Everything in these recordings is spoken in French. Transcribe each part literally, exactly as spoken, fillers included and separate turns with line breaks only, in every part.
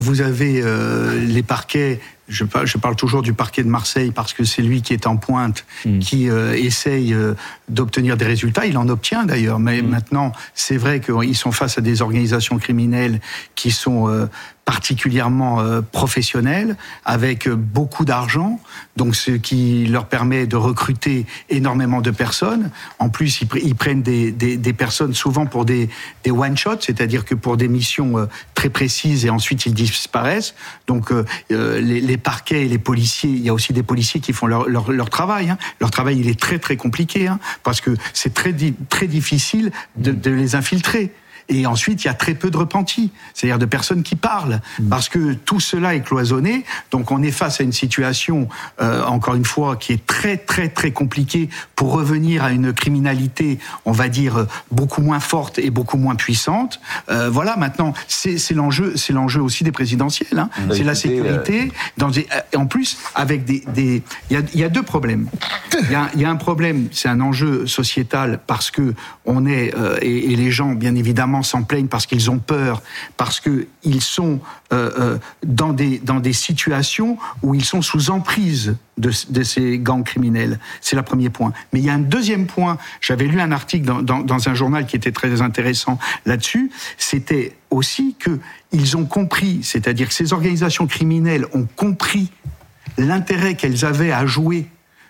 Vous avez euh, les parquets, je, je parle toujours du parquet de Marseille parce que c'est lui qui est en pointe, mmh. qui euh, essaye euh, d'obtenir des résultats. Il en obtient d'ailleurs, mais mmh. maintenant, c'est vrai qu'ils sont face à des organisations criminelles qui sont euh, particulièrement euh, professionnelles, avec euh, beaucoup d'argent, donc ce qui leur permet de recruter énormément de personnes. En plus, ils, pr- ils prennent des, des, des personnes souvent pour des, des one-shots, c'est-à-dire que pour des missions euh, très précises, et ensuite ils disparaissent. Donc euh, les, les parquets et les policiers, il y a aussi des policiers qui font leur, leur, leur travail. Hein. Leur travail, il est très très compliqué, hein, parce que c'est très, très difficile de, de les infiltrer. Et ensuite, il y a très peu de repentis, c'est-à-dire de personnes qui parlent, parce que tout cela est cloisonné. Donc, on est face à une situation, euh, encore une fois, qui est très, très, très compliquée pour revenir à une criminalité, on va dire, beaucoup moins forte et beaucoup moins puissante. Euh, voilà, maintenant, c'est, c'est l'enjeu, c'est l'enjeu aussi des présidentielles. Hein. C'est écouté, la sécurité. Euh... Dans des, en plus, avec des, des, il y a, il y a deux problèmes. Il y a, il y a un problème, c'est un enjeu sociétal parce que on est euh, et, et les gens, bien évidemment, s'en plaignent parce qu'ils ont peur, parce que ils sont euh, euh, dans des dans des situations où ils sont sous emprise de, de ces gangs criminels. C'est le premier point. Mais il y a un deuxième point. J'avais lu un article dans, dans, dans un journal qui était très intéressant là-dessus. C'était aussi que ils ont compris, c'est-à-dire que ces organisations criminelles ont compris l'intérêt qu'elles avaient à jouer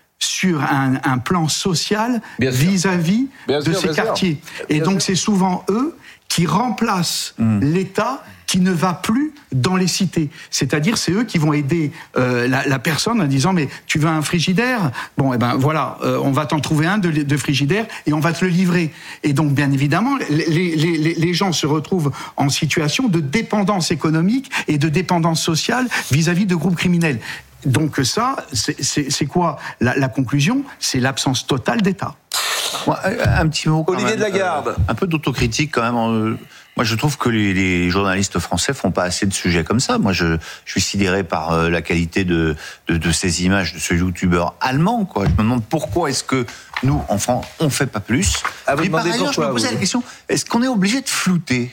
sur un, un plan social bien vis-à-vis bien de sûr, ces quartiers. Sûr. Et bien donc sûr. C'est souvent eux qui remplacent mmh. l'État qui ne va plus dans les cités. C'est-à-dire, c'est eux qui vont aider euh, la, la personne en disant « mais tu veux un frigidaire ? Bon, eh ben voilà, euh, on va t'en trouver un de, de frigidaire et on va te le livrer. » Et donc, bien évidemment, les, les, les, les gens se retrouvent en situation de dépendance économique et de dépendance sociale vis-à-vis de groupes criminels. Donc ça, c'est, c'est, c'est quoi la, la conclusion ? C'est l'absence totale d'État.
Bon, un petit mot quand
Olivier
même,
de la Garde.
Euh, un peu d'autocritique quand même. Euh, moi, je trouve que les, les journalistes français font pas assez de sujets comme ça. Moi, je, je suis sidéré par euh, la qualité de, de, de ces images de ce youtubeur allemand, quoi. Je me demande pourquoi est-ce que nous, en France, on fait pas plus.
Ah,
Mais par ailleurs, pourquoi, je me posais oui. la question, est-ce qu'on est obligé de flouter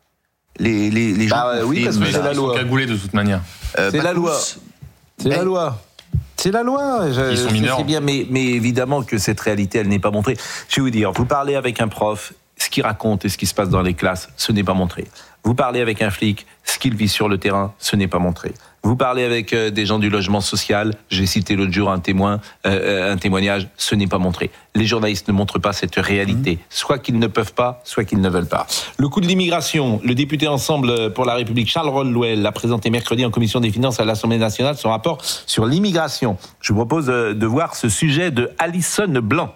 les, les, les gens
bah, qui oui, parce que c'est la loi.
Ils sont cagoulés de toute manière.
Euh, c'est bah, la loi. C'est mais... la loi. C'est la loi. Je,
Ils sont mineurs.
C'est bien, mais, mais évidemment que cette réalité, elle n'est pas montrée. Je vais vous dire, vous parlez avec un prof, ce qu'il raconte et ce qui se passe dans les classes, ce n'est pas montré. Vous parlez avec un flic, ce qu'il vit sur le terrain, ce n'est pas montré. Vous parlez avec euh, des gens du logement social, j'ai cité l'autre jour un témoin, euh, un témoignage, ce n'est pas montré. Les journalistes ne montrent pas cette réalité, soit qu'ils ne peuvent pas, soit qu'ils ne veulent pas. Le coût de l'immigration, le député Ensemble pour la République Charles Rodwell l'a présenté mercredi en commission des finances à l'Assemblée nationale, son rapport sur l'immigration. Je vous propose de voir ce sujet de Alison Blanc.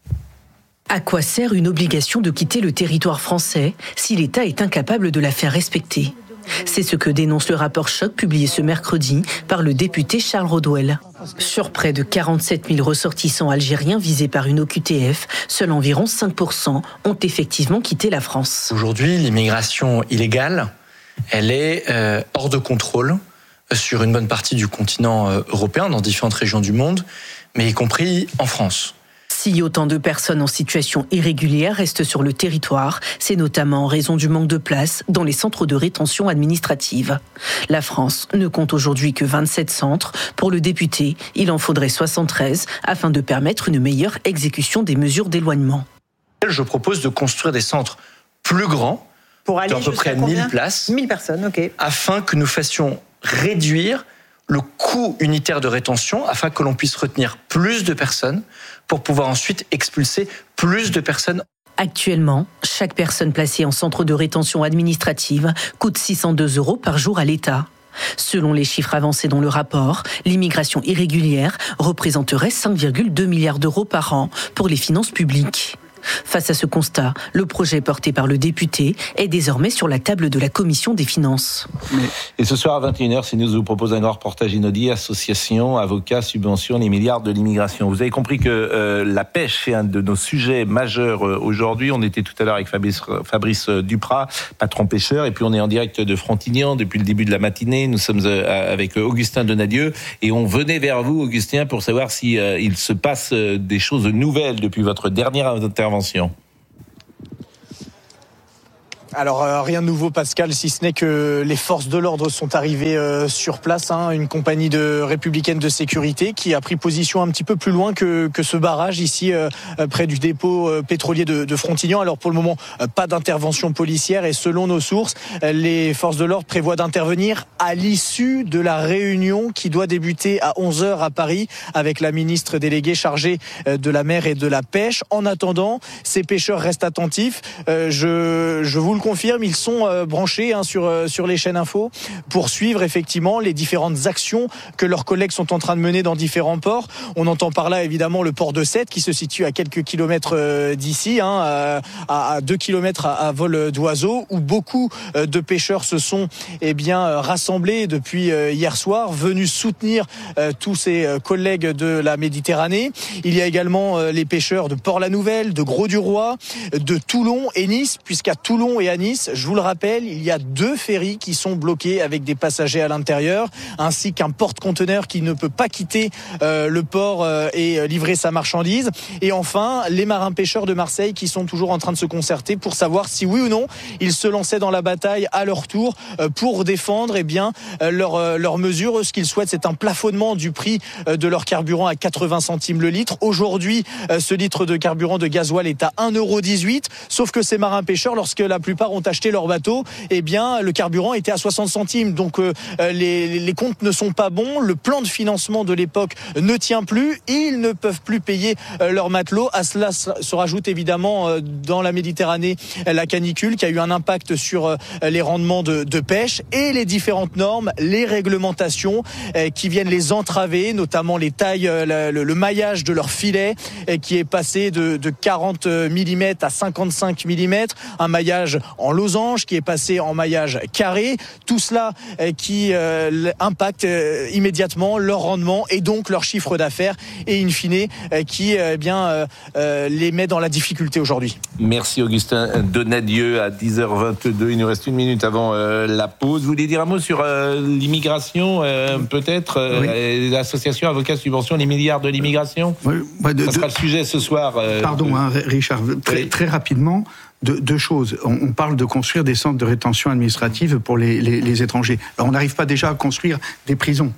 À quoi sert une obligation de quitter le territoire français si l'État est incapable de la faire respecter ? C'est ce que dénonce le rapport Choc publié ce mercredi par le député Charles Rodwell. Sur près de quarante-sept mille ressortissants algériens visés par une O Q T F, seuls environ cinq pour cent ont effectivement quitté la France.
Aujourd'hui, l'immigration illégale, elle est euh, hors de contrôle sur une bonne partie du continent euh, européen, dans différentes régions du monde, mais y compris en France.
Si autant de personnes en situation irrégulière restent sur le territoire, c'est notamment en raison du manque de place dans les centres de rétention administrative. La France ne compte aujourd'hui que vingt-sept centres. Pour le député, il en faudrait soixante-treize afin de permettre une meilleure exécution des mesures d'éloignement.
Je propose de construire des centres plus grands,
pour aller
d'à peu près mille places,
mille personnes, ok.
Afin que nous fassions réduire le coût unitaire de rétention, afin que l'on puisse retenir plus de personnes pour pouvoir ensuite expulser plus de personnes.
Actuellement, chaque personne placée en centre de rétention administrative coûte six cent deux euros par jour à l'État. Selon les chiffres avancés dans le rapport, l'immigration irrégulière représenterait cinq virgule deux milliards d'euros par an pour les finances publiques. Face à ce constat, le projet porté par le député est désormais sur la table de la Commission des finances.
Et ce soir à vingt et une heures, CNews vous propose un grand reportage inédit, associations, avocats, subventions, les milliards de l'immigration. Vous avez compris que euh, la pêche est un de nos sujets majeurs euh, aujourd'hui. On était tout à l'heure avec Fabrice, Fabrice Duprat, patron pêcheur, et puis on est en direct de Frontignan depuis le début de la matinée. Nous sommes euh, avec Augustin Donadieu et on venait vers vous, Augustin, pour savoir si euh, il se passe euh, des choses nouvelles depuis votre dernière intervention.
Alors euh, rien de nouveau Pascal, si ce n'est que les forces de l'ordre sont arrivées euh, sur place, hein, une compagnie de républicaine de sécurité qui a pris position un petit peu plus loin que, que ce barrage ici euh, près du dépôt euh, pétrolier de, de Frontignan. Alors pour le moment euh, pas d'intervention policière et selon nos sources, euh, les forces de l'ordre prévoient d'intervenir à l'issue de la réunion qui doit débuter à onze heures à Paris avec la ministre déléguée chargée euh, de la mer et de la pêche. En attendant, ces pêcheurs restent attentifs. Euh, je, je vous le confirme, ils sont euh, branchés hein, sur, euh, sur les chaînes info pour suivre effectivement les différentes actions que leurs collègues sont en train de mener dans différents ports. On entend par là évidemment le port de Sète qui se situe à quelques kilomètres euh, d'ici, hein, à, à deux kilomètres à, à vol d'oiseau, où beaucoup euh, de pêcheurs se sont eh bien, rassemblés depuis euh, hier soir, venus soutenir euh, tous ces euh, collègues de la Méditerranée. Il y a également euh, les pêcheurs de Port-la-Nouvelle, de Graux-du-Roi, de Toulon et Nice, puisqu'à Toulon et à Nice, je vous le rappelle, il y a deux ferries qui sont bloqués avec des passagers à l'intérieur, ainsi qu'un porte-conteneur qui ne peut pas quitter euh, le port euh, et livrer sa marchandise. Et enfin, les marins-pêcheurs de Marseille qui sont toujours en train de se concerter pour savoir si oui ou non ils se lançaient dans la bataille à leur tour euh, pour défendre eh bien, euh, leurs euh, leur mesures. Ce qu'ils souhaitent, c'est un plafonnement du prix euh, de leur carburant à quatre-vingts centimes le litre. Aujourd'hui, euh, ce litre de carburant de gasoil est à un euro dix-huit, sauf que ces marins-pêcheurs, lorsque la plupart ont acheté leur bateau, eh bien, le carburant était à soixante centimes. Donc, euh, les, les comptes ne sont pas bons. Le plan de financement de l'époque ne tient plus. Ils ne peuvent plus payer euh, leurs matelots. À cela se rajoute évidemment euh, dans la Méditerranée la canicule qui a eu un impact sur euh, les rendements de, de pêche et les différentes normes, les réglementations euh, qui viennent les entraver, notamment les tailles, euh, le, le maillage de leurs filets euh, qui est passé de, de quarante millimètres à cinquante-cinq millimètres, un maillage en losange qui est passé en maillage carré, tout cela euh, qui euh, impacte euh, immédiatement leur rendement et donc leur chiffre d'affaires et in fine euh, qui euh, eh bien euh, euh, les met dans la difficulté aujourd'hui.
Merci Augustin Donadieu à dix heures vingt-deux, il nous reste une minute avant euh, la pause. Vous voulez dire un mot sur euh, l'immigration euh, peut-être euh, oui. L'association Avocats Subvention, les milliards de l'immigration
oui. Ouais, de,
Ça sera
de...
le sujet ce soir. Euh,
Pardon
de...
hein, Richard, très, oui. très rapidement. Deux, deux choses. On, on parle de construire des centres de rétention administrative pour les, les, les étrangers. Alors, on n'arrive pas déjà à construire des prisons.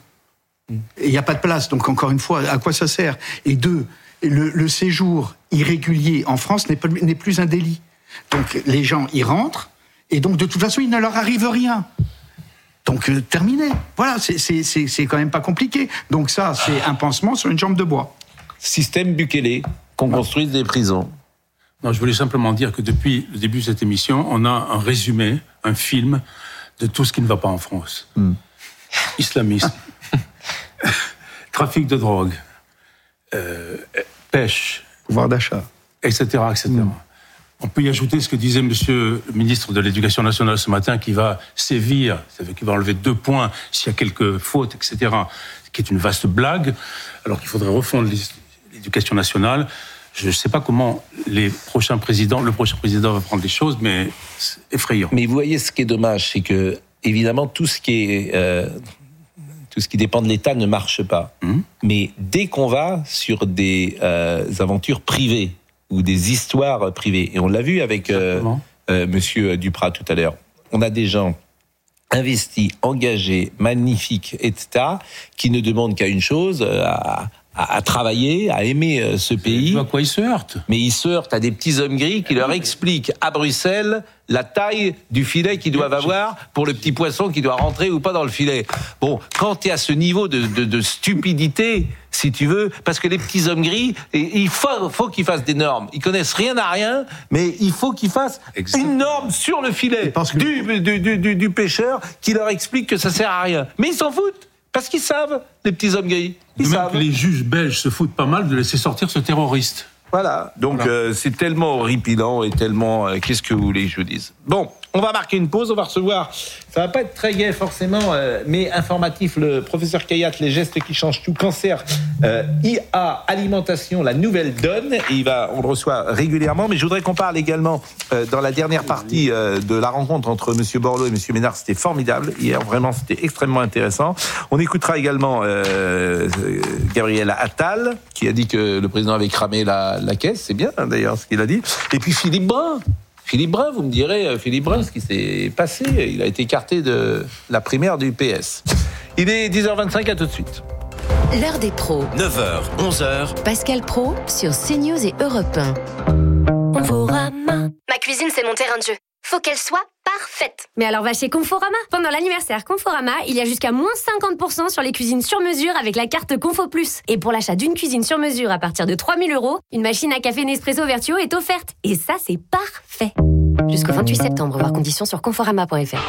Il n'y a pas de place. Donc, encore une fois, à quoi ça sert ? Et deux, le, le séjour irrégulier en France n'est, pas, n'est plus un délit. Donc, les gens y rentrent, et donc, de toute façon, il ne leur arrive rien. Donc, euh, terminé. Voilà, c'est, c'est, c'est, c'est quand même pas compliqué. Donc, ça, c'est un pansement sur une jambe de bois.
Système Bukele, qu'on construise des prisons.
Non, je voulais simplement dire que depuis le début de cette émission, on a un résumé, un film de tout ce qui ne va pas en France. Mm. Islamisme, trafic de drogue, euh, pêche,
pouvoir d'achat,
et cetera, et cetera. Mm. On peut y ajouter ce que disait Monsieur le ministre de l'Éducation nationale ce matin, qui va sévir, c'est-à-dire qu'il va enlever deux points s'il y a quelques fautes, et cetera, qui est une vaste blague, alors qu'il faudrait refondre l'éducation nationale. Je ne sais pas comment les prochains présidents, le prochain président va prendre les choses, mais c'est effrayant.
Mais vous voyez, ce qui est dommage, c'est que, évidemment, tout ce qui est, euh, tout ce qui dépend de l'État ne marche pas. Mmh. Mais dès qu'on va sur des euh, aventures privées ou des histoires privées, et on l'a vu avec euh, euh, Monsieur Duprat tout à l'heure, on a des gens investis, engagés, magnifiques, et cetera, qui ne demandent qu'à une chose, à à travailler, à aimer ce pays.
À quoi ils se heurtent ?
Mais ils se heurtent à des petits hommes gris qui leur expliquent à Bruxelles la taille du filet qu'ils doivent avoir pour le petit poisson qui doit rentrer ou pas dans le filet. Bon, quand tu es à ce niveau de, de, de stupidité, si tu veux, parce que les petits hommes gris, il faut, faut qu'ils fassent des normes. Ils connaissent rien à rien, mais il faut qu'ils fassent Exactement. Une norme sur le filet que... du, du, du, du, du pêcheur qui leur explique que ça sert à rien. Mais ils s'en foutent. Parce qu'ils savent, les petits hommes gris. Ils
Même
savent.
Que les juges belges se foutent pas mal de laisser sortir ce terroriste.
Voilà. Donc, voilà. Euh, c'est tellement horripilant et tellement... Euh, qu'est-ce que vous voulez que je vous dise ? Bon, on va marquer une pause, on va recevoir... Ça va pas être très gai forcément, euh, mais informatif, le professeur Kayat, les gestes qui changent tout, cancer, euh, I A, alimentation, la nouvelle donne. Et il va, on le reçoit régulièrement, mais je voudrais qu'on parle également euh, dans la dernière partie euh, de la rencontre entre M. Borloo et M. Ménard. C'était formidable. Hier, vraiment, c'était extrêmement intéressant. On écoutera également euh, Gabriel Attal, qui a dit que le président avait cramé la, la caisse. C'est bien, d'ailleurs, ce qu'il a dit. Et puis Philippe Brun. Philippe Brun, vous me direz, Philippe Brun, ce qui s'est passé, il a été écarté de la primaire du P S. Il est dix heures vingt-cinq, à tout de suite.
L'heure des pros.
neuf heures, onze heures.
Pascal Praud sur CNews et Europe un.
Conforama. Ma cuisine, c'est mon terrain de jeu. Faut qu'elle soit parfaite.
Mais alors va chez Conforama. Pendant l'anniversaire Conforama, il y a jusqu'à moins cinquante pour cent sur les cuisines sur mesure avec la carte Confo Plus. Et pour l'achat d'une cuisine sur mesure à partir de trois mille euros, une machine à café Nespresso Vertuo est offerte. Et ça, c'est parfait. Jusqu'au vingt-huit septembre, voir conditions sur conforama point f r.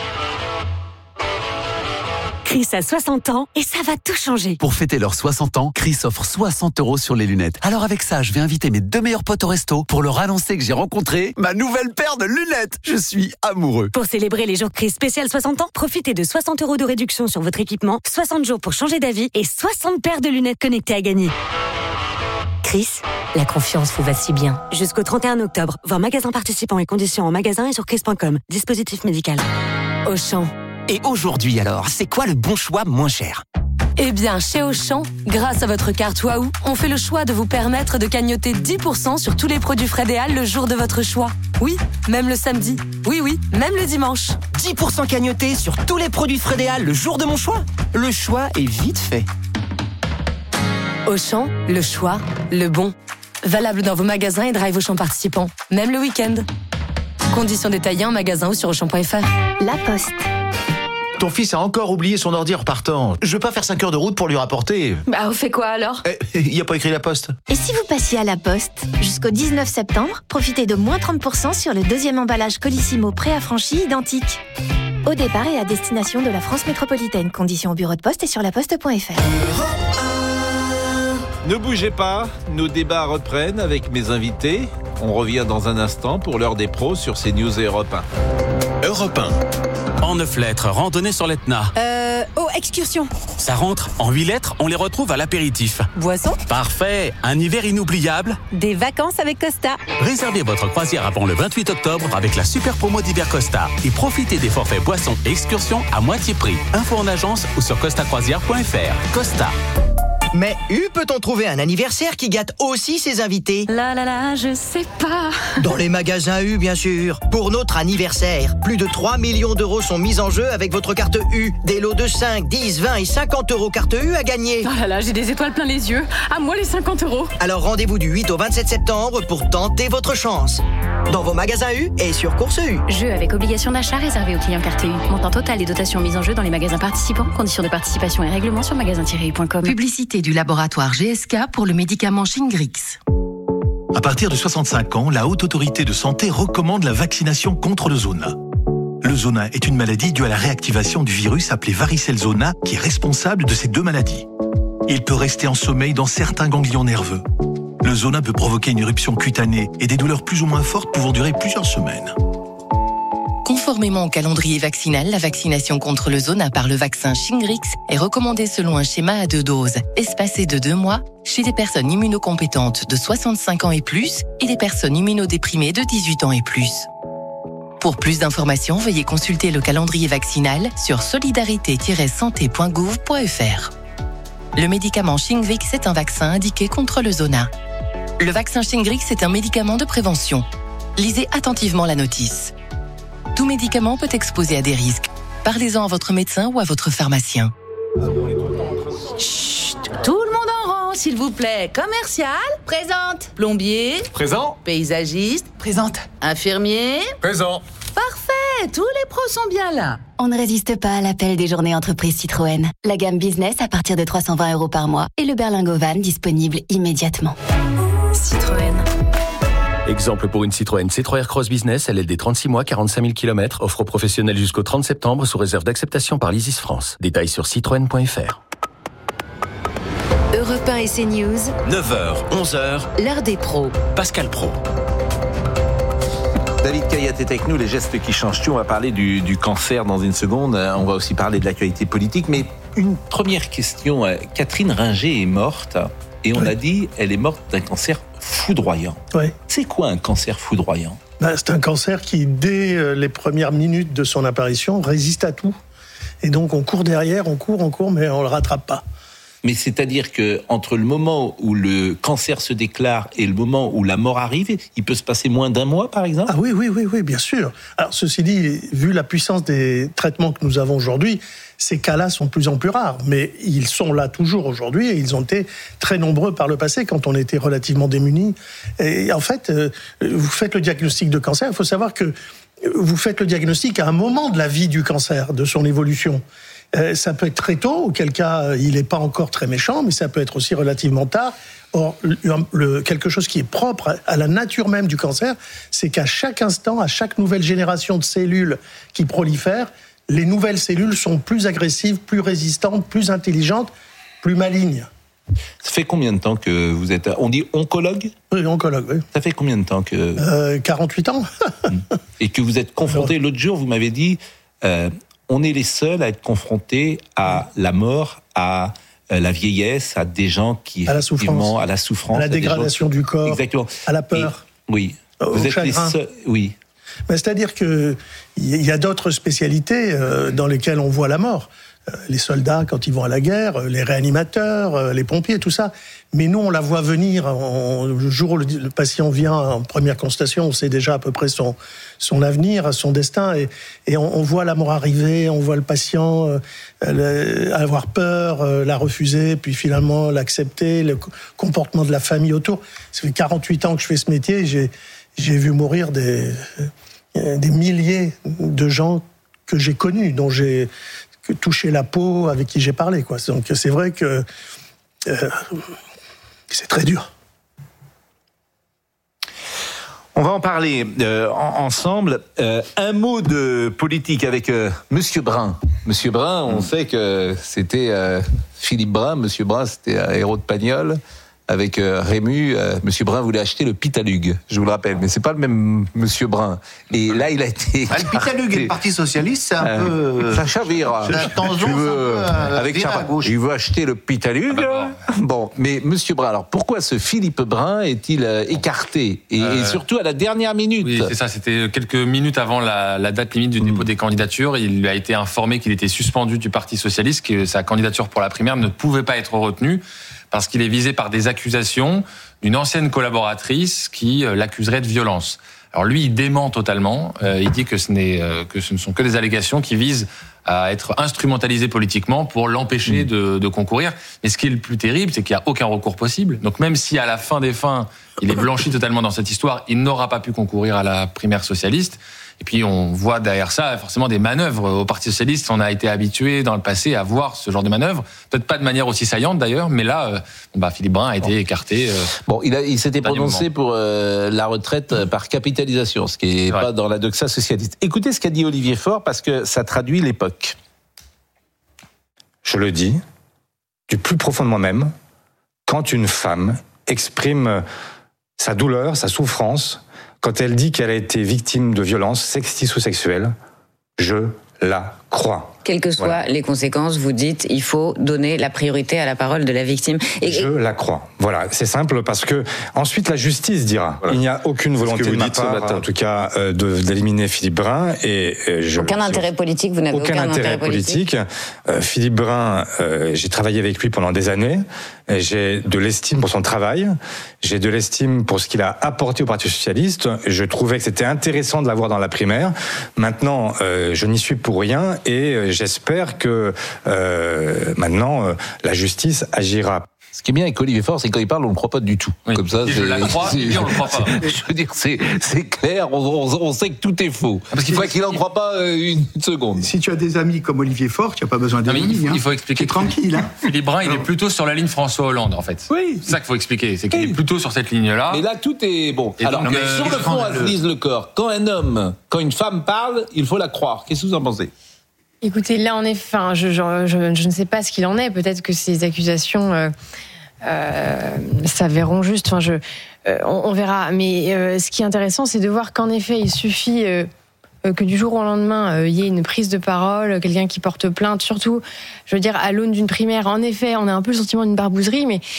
Chris a soixante ans et ça va tout changer.
Pour fêter leurs soixante ans, Chris offre soixante euros sur les lunettes. Alors avec ça, je vais inviter mes deux meilleurs potes au resto pour leur annoncer que j'ai rencontré ma nouvelle paire de lunettes. Je suis amoureux.
Pour célébrer les jours Chris spécial soixante ans, profitez de soixante euros de réduction sur votre équipement, soixante jours pour changer d'avis et soixante paires de lunettes connectées à gagner. Chris, la confiance vous va si bien. Jusqu'au trente et un octobre, voir magasin participants et conditions en magasin et sur chris point com. Dispositif médical. Auchan.
Et aujourd'hui alors, c'est quoi le bon choix moins cher ?
Eh bien, chez Auchan, grâce à votre carte Waouh, on fait le choix de vous permettre de cagnotter dix pour cent sur tous les produits Frédéal le jour de votre choix. Oui, même le samedi. Oui, oui, même le dimanche.
dix pour cent cagnotés sur tous les produits Frédéal le jour de mon choix ? Le choix est vite fait.
Auchan, le choix, le bon. Valable dans vos magasins et drive Auchan participants, même le week-end. Conditions détaillées en magasin ou sur auchan point f r.
La Poste.
Ton fils a encore oublié son ordi en repartant. Je veux pas faire cinq heures de route pour lui rapporter.
Bah, on fait quoi alors ?
Eh, il a pas écrit la poste.
Et si vous passiez à la Poste ? Jusqu'au dix-neuf septembre, profitez de moins trente pour cent sur le deuxième emballage Colissimo préaffranchi identique. Au départ et à destination de la France métropolitaine. Conditions au bureau de poste et sur laposte point f r.
Ne bougez pas, nos débats reprennent avec mes invités. On revient dans un instant pour l'heure des pros sur CNews et Europe un.
Europe un. En neuf lettres, randonnée sur l'Etna.
Euh... Oh, excursion.
Ça rentre. En huit lettres, on les retrouve à l'apéritif.
Boisson.
Parfait. Un hiver inoubliable.
Des vacances avec Costa.
Réservez votre croisière avant le vingt-huit octobre avec la super promo d'hiver Costa. Et profitez des forfaits boissons et excursions à moitié prix. Info en agence ou sur costa croisière point f r. Costa.
Mais U peut-on trouver un anniversaire qui gâte aussi ses invités ?
Là là là, je sais pas.
Dans les magasins U, bien sûr. Pour notre anniversaire, plus de trois millions d'euros sont mis en jeu avec votre carte U. Des lots de cinq, dix, vingt et cinquante euros carte U à gagner.
Oh là là, j'ai des étoiles plein les yeux. À moi les cinquante euros.
Alors rendez-vous du huit au vingt-sept septembre pour tenter votre chance. Dans vos magasins U et sur Course U.
Jeu avec obligation d'achat réservé aux clients carte U. Montant total et dotation mise en jeu dans les magasins participants. Conditions de participation et règlements sur magasin tiret u point com.
Publicité du laboratoire G S K pour le médicament Shingrix.
À partir de soixante-cinq ans, la Haute Autorité de Santé recommande la vaccination contre le zona. Le zona est une maladie due à la réactivation du virus appelé varicelle zona qui est responsable de ces deux maladies. Il peut rester en sommeil dans certains ganglions nerveux. Le zona peut provoquer une éruption cutanée et des douleurs plus ou moins fortes pouvant durer plusieurs semaines.
Conformément au calendrier vaccinal, la vaccination contre le zona par le vaccin Shingrix est recommandée selon un schéma à deux doses, espacé de deux mois, chez des personnes immunocompétentes de soixante-cinq ans et plus et des personnes immunodéprimées de dix-huit ans et plus. Pour plus d'informations, veuillez consulter le calendrier vaccinal sur solidarité tiret santé point gouv point f r. Le médicament Shingrix est un vaccin indiqué contre le zona. Le vaccin Shingrix est un médicament de prévention. Lisez attentivement la notice. Tout médicament peut exposer à des risques. Parlez-en à votre médecin ou à votre pharmacien.
Chut, tout le monde en rang, s'il vous plaît. Commercial, présente. Plombier,
présent.
Paysagiste,
présente.
Infirmier,
présent.
Parfait, tous les pros sont bien là.
On ne résiste pas à l'appel des journées entreprises Citroën. La gamme business à partir de trois cent vingt euros par mois et le berlingot van disponible immédiatement.
Citroën.
Exemple pour une Citroën C trois R Cross Business, L L D trente-six mois, quarante-cinq mille kilomètres, offre aux professionnels jusqu'au trente septembre sous réserve d'acceptation par l'Isis France. Détails sur citroën point f r.
Europe un et CNews.
neuf heures, onze heures.
L'heure des pros.
Pascal Praud.
David Kayat est avec nous, les gestes qui changent tout. On va parler du, du cancer dans une seconde. On va aussi parler de l'actualité politique. Mais une première question. Catherine Ringer est morte. Et on oui. a dit, elle est morte d'un cancer foudroyant.
Oui.
C'est quoi un cancer foudroyant ?
Ben, c'est un cancer qui, dès les premières minutes de son apparition, résiste à tout. Et donc on court derrière, on court, on court, mais on ne le rattrape pas.
Mais c'est-à-dire que entre le moment où le cancer se déclare et le moment où la mort arrive, il peut se passer moins d'un mois, par exemple ?
Ah oui, oui, oui, oui, bien sûr. Alors, ceci dit, vu la puissance des traitements que nous avons aujourd'hui, ces cas-là sont de plus en plus rares. Mais ils sont là toujours aujourd'hui et ils ont été très nombreux par le passé quand on était relativement démunis. Et en fait, euh, vous faites le diagnostic de cancer, il faut savoir que vous faites le diagnostic à un moment de la vie du cancer, de son évolution. Euh, ça peut être très tôt, auquel cas il n'est pas encore très méchant, mais ça peut être aussi relativement tard. Or, le, le, quelque chose qui est propre à la nature même du cancer, c'est qu'à chaque instant, à chaque nouvelle génération de cellules qui prolifèrent, les nouvelles cellules sont plus agressives, plus résistantes, plus intelligentes, plus malignes.
Ça fait combien de temps que vous êtes... On dit oncologue ?
Oui, oncologue, oui.
Ça fait combien de temps que...
Euh, quarante-huit ans.
Et que vous êtes confronté, l'autre jour, vous m'avez dit, euh, on est les seuls à être confrontés à la mort, à euh, la vieillesse, à des gens qui...
À la souffrance.
À la souffrance.
À la dégradation du corps.
Exactement.
À la peur.
Et, oui.
Au
vous êtes
chagrin.
les seuls... Oui.
Mais c'est-à-dire qu'il y a d'autres spécialités euh, dans lesquelles on voit la mort. Euh, les soldats, quand ils vont à la guerre, euh, les réanimateurs, euh, les pompiers, tout ça. Mais nous, on la voit venir. On, le jour où le, le patient vient en première constatation, on sait déjà à peu près son, son avenir, son destin. Et, et on, on voit la mort arriver, on voit le patient euh, le, avoir peur, euh, la refuser, puis finalement l'accepter, le comportement de la famille autour. Ça fait quarante-huit ans que je fais ce métier et j'ai, j'ai vu mourir des... des milliers de gens que j'ai connus, dont j'ai touché la peau, avec qui j'ai parlé, quoi. Donc c'est vrai que euh, c'est très dur.
On va en parler euh, en, ensemble. Euh, un mot de politique avec euh, Monsieur Brun. Monsieur Brun, on mmh. sait que c'était euh, Philippe Brun. Monsieur Brun, c'était un héros de Pagnol. Avec euh, Rému, euh, Monsieur Brun voulait acheter le Pitalugue, je vous le rappelle, mais c'est pas le même Monsieur Brun. Et là, il a été...
Ah, le Pitalugue et le Parti Socialiste, c'est un euh, peu...
Ça chavire.
Tu veux,
avec Chapin, il veut acheter le Pitalugue. Ah bah bon. bon, mais Monsieur Brun, alors pourquoi ce Philippe Brun est-il euh, écarté et, euh, et surtout à la dernière minute?
Oui, c'est ça, c'était quelques minutes avant la, la date limite du dépôt mmh. des candidatures. Il a été informé qu'il était suspendu du Parti Socialiste, que sa candidature pour la primaire ne pouvait pas être retenue, parce qu'il est visé par des accusations d'une ancienne collaboratrice qui euh, l'accuserait de violence. Alors lui, il dément totalement. Euh, il dit que ce n'est euh, que ce ne sont que des allégations qui visent à être instrumentalisées politiquement pour l'empêcher mmh. de, de concourir. Mais ce qui est le plus terrible, c'est qu'il n'y a aucun recours possible. Donc même si à la fin des fins, il est blanchi totalement dans cette histoire, il n'aura pas pu concourir à la primaire socialiste. Et puis on voit derrière ça forcément des manœuvres. Au Parti Socialiste, on a été habitué dans le passé à voir ce genre de manœuvres. Peut-être pas de manière aussi saillante d'ailleurs, mais là, euh, bah, Philippe Brun a été bon. écarté. Euh,
bon, il, a, il s'était prononcé pour euh, la retraite par capitalisation, ce qui n'est pas dans la doxa socialiste. Écoutez ce qu'a dit Olivier Faure, parce que ça traduit l'époque.
Je le dis, du plus profond de moi-même, quand une femme exprime sa douleur, sa souffrance, quand elle dit qu'elle a été victime de violences sexistes ou sexuelles, je la crois.
Quelles que soient voilà. les conséquences, vous dites il faut donner la priorité à la parole de la victime.
Et, je et... la crois. Voilà, c'est simple parce que ensuite la justice dira. Voilà. Il n'y a aucune volonté de ma part, en tout cas, euh, de, d'éliminer Philippe Brun. Et euh, je,
aucun
je,
intérêt politique. Vous n'avez aucun,
aucun intérêt, intérêt politique. politique. Euh, Philippe Brun, euh, j'ai travaillé avec lui pendant des années. Et j'ai de l'estime pour son travail. J'ai de l'estime pour ce qu'il a apporté au Parti socialiste. Je trouvais que c'était intéressant de l'avoir dans la primaire. Maintenant, euh, je n'y suis pour rien et euh, j'espère que euh, maintenant euh, la justice agira.
Ce qui est bien avec Olivier Faure, c'est que quand il parle, on ne le croit pas du tout.
Oui.
Comme ça,
et
c'est,
je la crois,
c'est,
et on le croit pas.
Je veux dire, c'est, c'est clair, on, on, on sait que tout est faux. Parce qu'il faut qu'il n'en croit pas une seconde.
Si tu as des amis comme Olivier Faure, tu n'as pas besoin d'amis.
Il faut,
hein.
il faut expliquer.
Tranquille. Hein.
Philippe Brun, il est plutôt sur la ligne François Hollande, en fait.
Oui.
C'est ça qu'il faut expliquer. C'est qu'il oui. est plutôt sur cette ligne-là.
Mais là, tout est bon.
Et
alors,
donc,
euh, sur le fond, Aziz Le Corre, quand un homme, quand une femme parle, il faut la croire. Qu'est-ce que vous en pensez?
Écoutez, là, en effet, enfin, je, je, je, je ne sais pas ce qu'il en est. Peut-être que ces accusations euh, euh, s'avéreront justes. Enfin, je, euh, on, on verra. Mais euh, ce qui est intéressant, c'est de voir qu'en effet, il suffit euh, que du jour au lendemain, il euh, y ait une prise de parole, quelqu'un qui porte plainte. Surtout, je veux dire, à l'aune d'une primaire, en effet, on a un peu le sentiment d'une barbouzerie, mais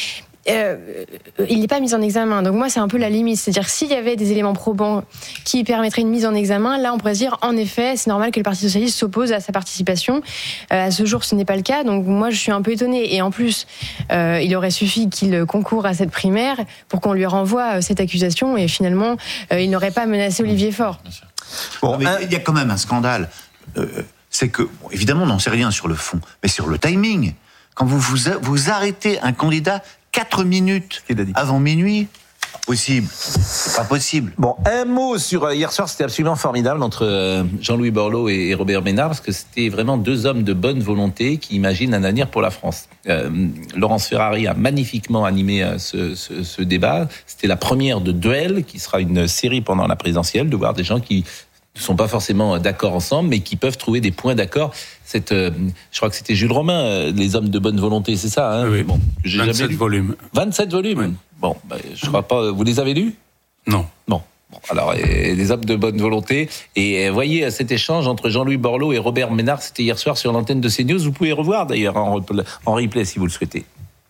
euh, il n'est pas mis en examen. Donc moi, c'est un peu la limite. C'est-à-dire, s'il y avait des éléments probants qui permettraient une mise en examen, là, on pourrait se dire, en effet, c'est normal que le Parti socialiste s'oppose à sa participation. Euh, à ce jour, ce n'est pas le cas. Donc moi, je suis un peu étonnée. Et en plus, euh, il aurait suffi qu'il concourt à cette primaire pour qu'on lui renvoie cette accusation. Et finalement, euh, il n'aurait pas menacé Olivier Faure.
Bon, mais il y a quand même un scandale. Euh, c'est que, bon, évidemment, on n'en sait rien sur le fond, mais sur le timing. Quand vous vous, vous arrêtez un candidat quatre minutes avant minuit, pas possible. C'est pas possible.
Bon, un mot sur hier soir, c'était absolument formidable entre Jean-Louis Borloo et Robert Ménard, parce que c'était vraiment deux hommes de bonne volonté qui imaginent un avenir pour la France. Euh, Laurence Ferrari a magnifiquement animé ce, ce, ce débat. C'était la première de Duel, qui sera une série pendant la présidentielle, de voir des gens qui ne sont pas forcément d'accord ensemble, mais qui peuvent trouver des points d'accord. Cette, euh, je crois que c'était Jules Romain, euh, les hommes de bonne volonté, c'est ça, hein?
Oui,
bon, j'ai
vingt-sept
jamais lu.
volumes.
vingt-sept volumes. Oui. Bon, ben, je crois pas. Vous les avez lus?
Non.
Non. Bon, alors, les hommes de bonne volonté. Et voyez cet échange entre Jean-Louis Borloo et Robert Ménard, c'était hier soir sur l'antenne de CNews. Vous pouvez revoir d'ailleurs en, en replay si vous le souhaitez.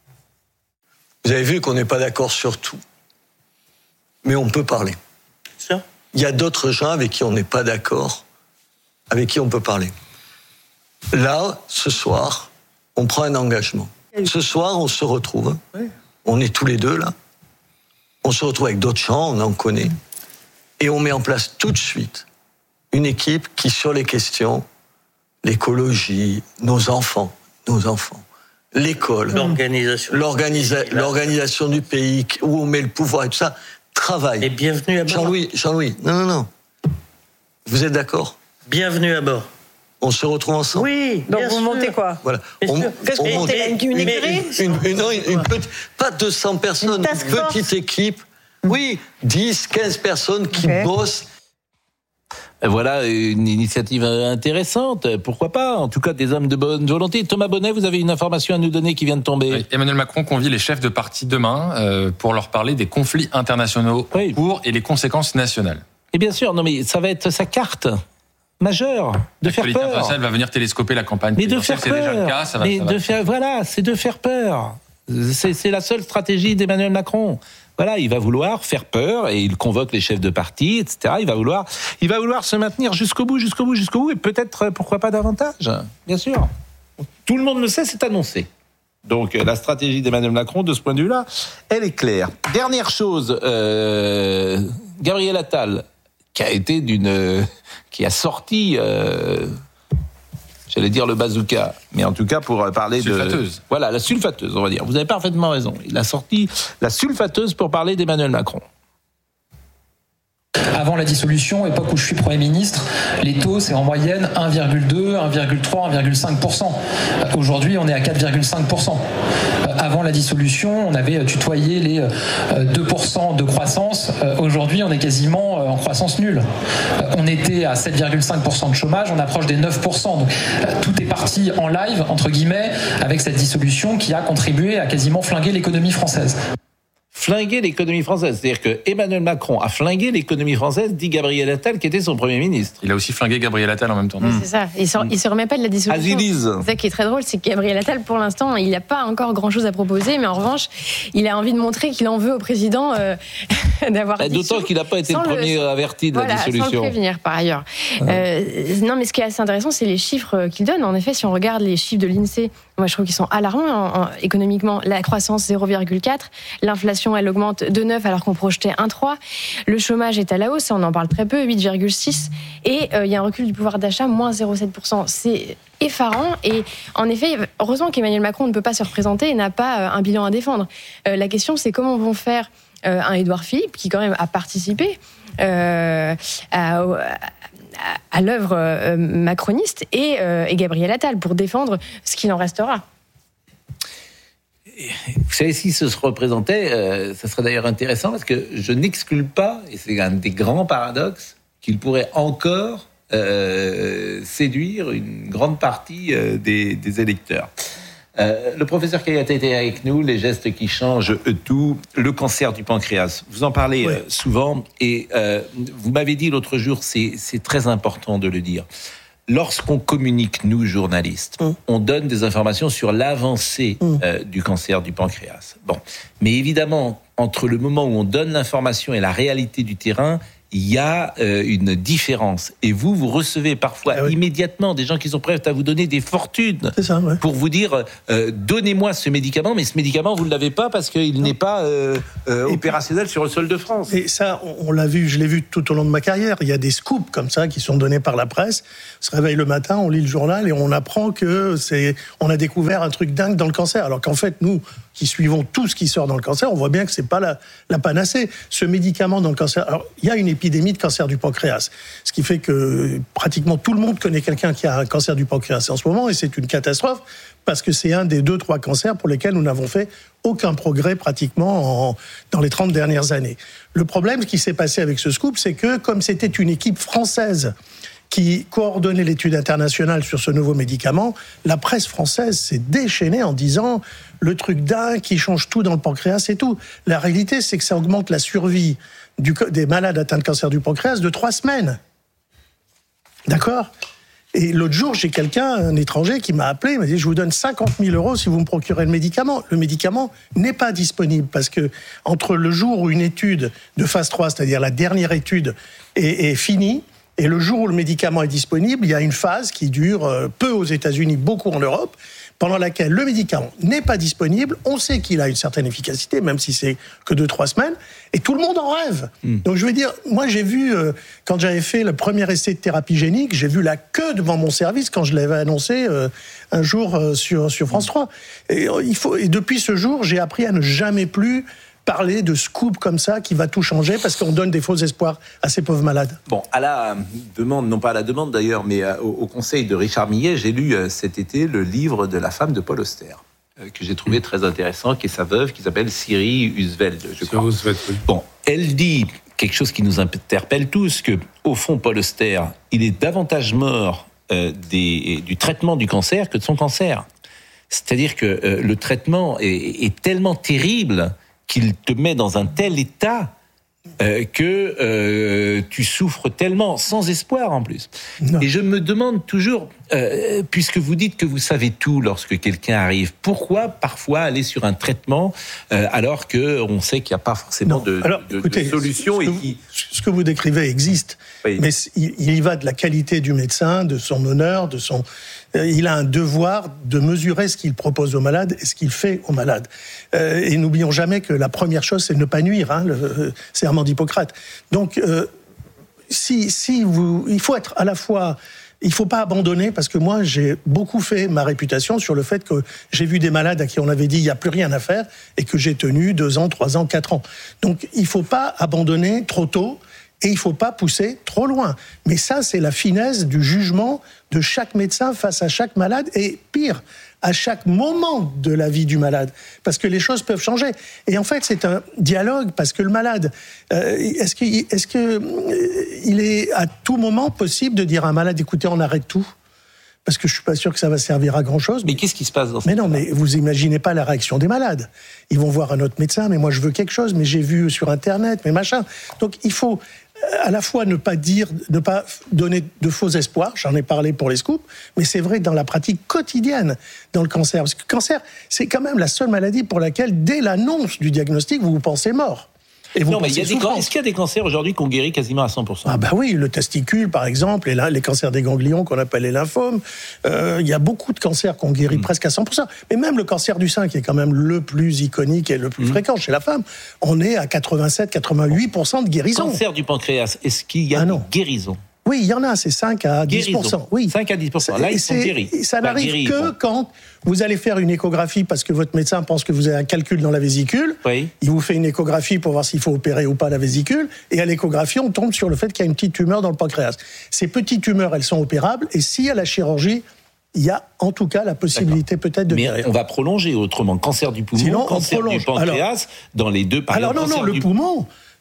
Vous avez vu qu'on n'est pas d'accord sur tout, mais on peut parler.
Ça.
Il y a d'autres gens avec qui on n'est pas d'accord, avec qui on peut parler. Là, ce soir, on prend un engagement. Ce soir, on se retrouve. Oui. On est tous les deux là. On se retrouve avec d'autres gens, on en connaît. Et on met en place tout de suite une équipe qui, sur les questions, l'écologie, nos enfants, nos enfants, l'école,
l'organisation,
l'organisa- l'organisation du pays, où on met le pouvoir et tout ça, travaille.
Et bienvenue à bord.
Jean-Louis, Jean-Louis, non, non, non. Vous êtes d'accord?
Bienvenue à bord.
On se retrouve ensemble.
Oui,
donc
bien
vous
sûr.
montez quoi?
Voilà.
Qu'est-ce
on,
que
on
vous
monte
montez une écurie?
une, une, une, une petite, pas deux cents personnes, une, une petite équipe. Oui, dix, quinze personnes qui okay. bossent.
Voilà une initiative intéressante, pourquoi pas, en tout cas des hommes de bonne volonté. Thomas Bonnet, vous avez une information à nous donner qui vient de tomber.
Oui, Emmanuel Macron convie les chefs de parti demain euh, pour leur parler des conflits internationaux oui. pour et les conséquences nationales.
Et bien sûr, non mais ça va être sa carte majeure de faire peur.
Internationale va venir télescoper la campagne.
Mais de faire
c'est
peur.
Déjà le cas, ça va,
mais
ça
de
va.
faire, voilà, c'est de faire peur. C'est, c'est la seule stratégie d'Emmanuel Macron. Voilà, il va vouloir faire peur et il convoque les chefs de parti, et cetera. Il va vouloir, il va vouloir se maintenir jusqu'au bout, jusqu'au bout, jusqu'au bout, et peut-être, pourquoi pas davantage, bien sûr. Tout le monde le sait, c'est annoncé. Donc la stratégie d'Emmanuel Macron, de ce point de vue-là, elle est claire. Dernière chose, euh, Gabriel Attal, qui a été d'une, qui a sorti. Euh, J'allais dire le bazooka, mais en tout cas pour parler
sulfateuse.
de... Sulfateuse. Voilà, la sulfateuse, on va dire. Vous avez parfaitement raison. Il a sorti la sulfateuse pour parler d'Emmanuel Macron.
Avant la dissolution, époque où je suis Premier ministre, les taux, c'est en moyenne un virgule deux, un virgule trois, un virgule cinq pour cent. Aujourd'hui, on est à quatre virgule cinq pour cent. Avant la dissolution, on avait tutoyé les deux pour cent de croissance. Aujourd'hui, on est quasiment en croissance nulle. On était à sept virgule cinq pour cent de chômage, on approche des neuf pour cent. Donc, tout est parti en live, entre guillemets, avec cette dissolution qui a contribué à quasiment flinguer l'économie française.
Flinguer l'économie française. C'est-à-dire que Emmanuel Macron a flingué l'économie française, dit Gabriel Attal, qui était son Premier ministre.
Il a aussi flingué Gabriel Attal en même temps.
Mmh. C'est ça. Il se, il se remet pas de la dissolution.
Azilise.
C'est ça qui est très drôle, c'est que Gabriel Attal, pour l'instant, il n'a pas encore grand-chose à proposer, mais en revanche, il a envie de montrer qu'il en veut au président euh, d'avoir
dissous. D'autant qu'il n'a pas été le premier le... averti de
voilà,
la dissolution.
Sans le prévenir, par ailleurs. Ouais. Euh, non, mais ce qui est assez intéressant, c'est les chiffres qu'il donne. En effet, si on regarde les chiffres de l'INSEE, moi, je trouve qu'ils sont alarmants en, en, économiquement. La croissance, zéro virgule quatre. L'inflation, elle augmente de neuf alors qu'on projetait un virgule trois. Le chômage est à la hausse, on en parle très peu, huit virgule six. Et il euh, y a un recul du pouvoir d'achat, moins zéro virgule sept pour cent. C'est effarant. Et en effet, heureusement qu'Emmanuel Macron ne peut pas se représenter et n'a pas euh, un bilan à défendre. Euh, la question, c'est comment vont faire euh, un Édouard Philippe, qui quand même a participé euh, à... à à l'œuvre euh, macroniste et, euh, et Gabriel Attal pour défendre ce qu'il en restera.
Vous savez, si ce se représentait, euh, ça serait d'ailleurs intéressant parce que je n'exclus pas, et c'est un des grands paradoxes, qu'il pourrait encore euh, séduire une grande partie euh, des, des électeurs. Euh, le professeur Kayata était avec nous, les gestes qui changent tout, le cancer du pancréas. Vous en parlez ouais. euh, souvent et euh, vous m'avez dit l'autre jour, c'est, c'est très important de le dire. lorsqu'on communique, nous, journalistes, mmh. on donne des informations sur l'avancée mmh. euh, du cancer du pancréas. Bon. Mais évidemment, entre le moment où on donne l'information et la réalité du terrain, il y a euh, une différence. Et vous, vous recevez parfois ah oui. immédiatement des gens qui sont prêts à vous donner des fortunes
ça, ouais.
pour vous dire euh, donnez-moi ce médicament, mais ce médicament, vous ne l'avez pas parce qu'il non. n'est pas euh, euh, opérationnel puis, sur le sol de France.
Et ça, on, on l'a vu, je l'ai vu tout au long de ma carrière. Il y a des scoops comme ça qui sont donnés par la presse. On se réveille le matin, on lit le journal et on apprend que c'est, on a découvert un truc dingue dans le cancer. Alors qu'en fait, nous, qui suivons tout ce qui sort dans le cancer, on voit bien que c'est pas la, la panacée. Ce médicament dans le cancer, alors il y a une épidémie de cancer du pancréas, ce qui fait que pratiquement tout le monde connaît quelqu'un qui a un cancer du pancréas en ce moment, et c'est une catastrophe parce que c'est un des deux, trois cancers pour lesquels nous n'avons fait aucun progrès pratiquement en, dans les trente dernières années. Le problème, ce qui s'est passé avec ce scoop, c'est que comme c'était une équipe française qui coordonnait l'étude internationale sur ce nouveau médicament, la presse française s'est déchaînée en disant le truc dingue qui change tout dans le pancréas et tout. La réalité, c'est que ça augmente la survie du, des malades atteints de cancer du pancréas de trois semaines. D'accord ? Et l'autre jour, j'ai quelqu'un, un étranger, qui m'a appelé, il m'a dit « Je vous donne cinquante mille euros si vous me procurez le médicament ». Le médicament n'est pas disponible parce que entre le jour où une étude de phase trois, c'est-à-dire la dernière étude, est, est finie, et le jour où le médicament est disponible, il y a une phase qui dure peu aux États-Unis, beaucoup en Europe, pendant laquelle le médicament n'est pas disponible. On sait qu'il a une certaine efficacité, même si c'est que deux, trois semaines, et tout le monde en rêve. Mmh. Donc je veux dire, moi j'ai vu, euh, quand j'avais fait le premier essai de thérapie génique, j'ai vu la queue devant mon service quand je l'avais annoncé euh, un jour euh, sur, sur France trois. Et, euh, il faut, et depuis ce jour, j'ai appris à ne jamais plus parler de scoop comme ça qui va tout changer parce qu'on donne des faux espoirs à ces pauvres malades.
Bon, à la demande, non pas à la demande d'ailleurs, mais au, au conseil de Richard Millet, j'ai lu cet été le livre de la femme de Paul Auster, que j'ai trouvé très intéressant, qui est sa veuve, qui s'appelle Siri Usveld, je crois. Usveld, oui. Bon, elle dit quelque chose qui nous interpelle tous, que au fond, Paul Auster, il est davantage mort euh, des, du traitement du cancer que de son cancer. C'est-à-dire que euh, le traitement est, est tellement terrible qu'il te met dans un tel état euh, que euh, tu souffres tellement, sans espoir en plus. Non. Et je me demande toujours, euh, puisque vous dites que vous savez tout lorsque quelqu'un arrive, pourquoi parfois aller sur un traitement euh, alors qu'on sait qu'il n'y a pas forcément de, alors, de, écoutez, de solution
ce,
et
que
qui...
vous, ce que vous décrivez existe, oui. mais il, il y va de la qualité du médecin, de son honneur, de son... Il a un devoir de mesurer ce qu'il propose aux malades et ce qu'il fait aux malades. Euh, et n'oublions jamais que la première chose, c'est de ne pas nuire, hein, le euh, serment d'Hippocrate. Donc, euh, si, si vous, il faut être à la fois... Il ne faut pas abandonner, parce que moi, j'ai beaucoup fait ma réputation sur le fait que j'ai vu des malades à qui on avait dit « il n'y a plus rien à faire » et que j'ai tenu deux ans, trois ans, quatre ans. Donc, il ne faut pas abandonner trop tôt. Et il ne faut pas pousser trop loin. Mais ça, c'est la finesse du jugement de chaque médecin face à chaque malade, et pire, à chaque moment de la vie du malade. Parce que les choses peuvent changer. Et en fait, c'est un dialogue, parce que le malade, euh, est-ce qu'il est, que, euh, il est à tout moment possible de dire à un malade, écoutez, on arrête tout ? Parce que je suis pas sûr que ça va servir à grand-chose.
Mais, mais qu'est-ce qui se passe dans ce
Mais non, mais vous imaginez pas la réaction des malades. Ils vont voir un autre médecin, mais moi je veux quelque chose, mais j'ai vu sur Internet, mais machin. Donc il faut à la fois ne pas dire, ne pas donner de faux espoirs, j'en ai parlé pour les scoops, mais c'est vrai dans la pratique quotidienne dans le cancer. Parce que le cancer, c'est quand même la seule maladie pour laquelle, dès l'annonce du diagnostic, vous vous pensez mort. Et vous
non, mais il y a des can- est-ce qu'il y a des cancers aujourd'hui qu'on guérit quasiment à cent pour cent ?
Ah bah oui, le testicule par exemple, et là, les cancers des ganglions qu'on appelle les lymphomes. Euh, il y a beaucoup de cancers qu'on guérit mmh. presque à cent pour cent. Mais même le cancer du sein, qui est quand même le plus iconique et le plus mmh. fréquent chez la femme, on est à quatre-vingt-sept à quatre-vingt-huit pour cent de guérison.
Cancer du pancréas, est-ce qu'il y a ah, une guérison ?
Oui, il y en a, c'est cinq à dix pour cent. Oui.
cinq à dix pour cent. Là, ils sont guéris.
Ça n'arrive guéris, que bon. quand vous allez faire une échographie parce que votre médecin pense que vous avez un calcul dans la vésicule.
Oui.
Il vous fait une échographie pour voir s'il faut opérer ou pas la vésicule. Et à l'échographie, on tombe sur le fait qu'il y a une petite tumeur dans le pancréas. Ces petites tumeurs, elles sont opérables. Et s'il y a la chirurgie, il y a en tout cas la possibilité D'accord. peut-être de
Mais
guérir.
on va prolonger autrons. Cancer du poumon, Sinon, cancer du pancréas, alors, dans les deux. Par
alors
exemple,
non, non, le
du...
poumon...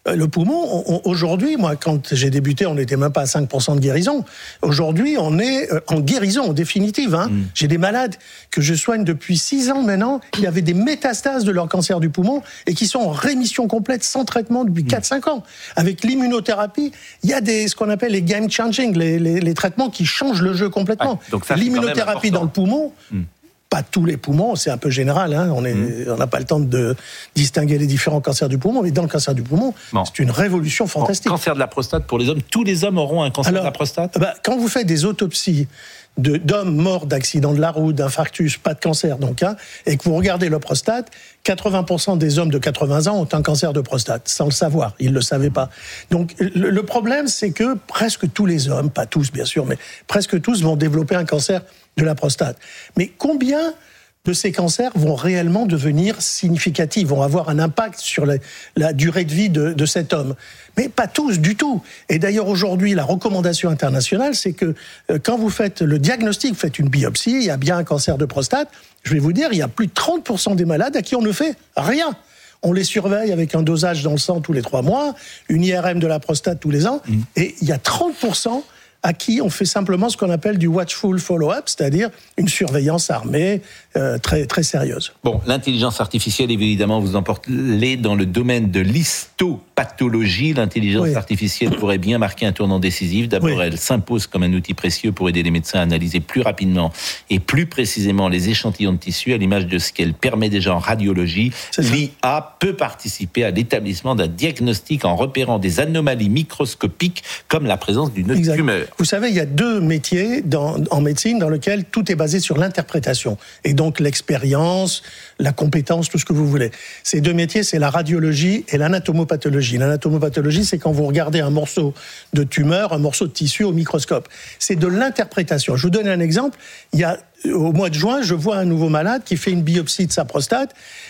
Le poumon, on, aujourd'hui, moi, quand j'ai débuté, on n'était même pas à cinq pour cent de guérison. Aujourd'hui, on est en guérison définitive. Hein. Mm. J'ai des malades que je soigne depuis six ans maintenant, qui avaient des métastases de leur cancer du poumon et qui sont en rémission complète sans traitement depuis quatre à cinq ans. Avec l'immunothérapie, il y a des, ce qu'on appelle les game changing, les, les, les traitements qui changent le jeu complètement.
Ah, donc ça,
l'immunothérapie dans le poumon, mm. pas tous les poumons, c'est un peu général, hein, on n'a mmh. pas le temps de distinguer les différents cancers du poumon, mais dans le cancer du poumon, bon. c'est une révolution fantastique.
Bon, cancer de la prostate pour les hommes, tous les hommes auront un cancer Alors, de la prostate
bah, quand vous faites des autopsies de, d'hommes morts d'accidents de la route, d'infarctus, pas de cancer donc, hein, et que vous regardez leur prostate, quatre-vingts pour cent des hommes de quatre-vingts ans ont un cancer de prostate, sans le savoir, ils ne le savaient pas. Donc le, le problème, c'est que presque tous les hommes, pas tous bien sûr, mais presque tous vont développer un cancer de la prostate. Mais combien de ces cancers vont réellement devenir significatifs, vont avoir un impact sur la, la durée de vie de, de cet homme? Mais pas tous du tout. Et d'ailleurs aujourd'hui, la recommandation internationale, c'est que euh, quand vous faites le diagnostic, vous faites une biopsie, il y a bien un cancer de prostate, je vais vous dire, il y a plus de trente pour cent des malades à qui on ne fait rien. On les surveille avec un dosage dans le sang tous les trois mois, une I R M de la prostate tous les ans, mmh. et il y a trente pour cent à qui on fait simplement ce qu'on appelle du watchful follow-up, c'est-à-dire une surveillance armée euh, très, très sérieuse.
Bon, l'intelligence artificielle, évidemment, vous emportez dans le domaine de l'histopathologie. L'intelligence oui. artificielle pourrait bien marquer un tournant décisif. D'abord, oui. elle s'impose comme un outil précieux pour aider les médecins à analyser plus rapidement et plus précisément les échantillons de tissu, à l'image de ce qu'elle permet déjà en radiologie. L'I A peut participer à l'établissement d'un diagnostic en repérant des anomalies microscopiques comme la présence d'une exact. tumeur.
Vous savez, il y a deux métiers dans, en médecine dans lesquels tout est basé sur l'interprétation. Et donc l'expérience, la compétence, tout ce que vous voulez. Ces deux métiers, c'est la radiologie et l'anatomopathologie. L'anatomopathologie, c'est quand vous regardez un morceau de tumeur, un morceau de tissu au microscope. C'est de l'interprétation. Je vous donne un exemple. Il y a, au mois de juin, je vois un nouveau malade qui fait une biopsie de sa prostate.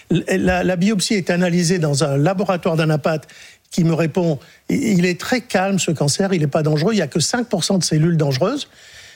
La, la biopsie est analysée dans un laboratoire d'Annapathe qui me répond, il est très calme ce cancer, il n'est pas dangereux, il n'y a que cinq pour cent de cellules dangereuses.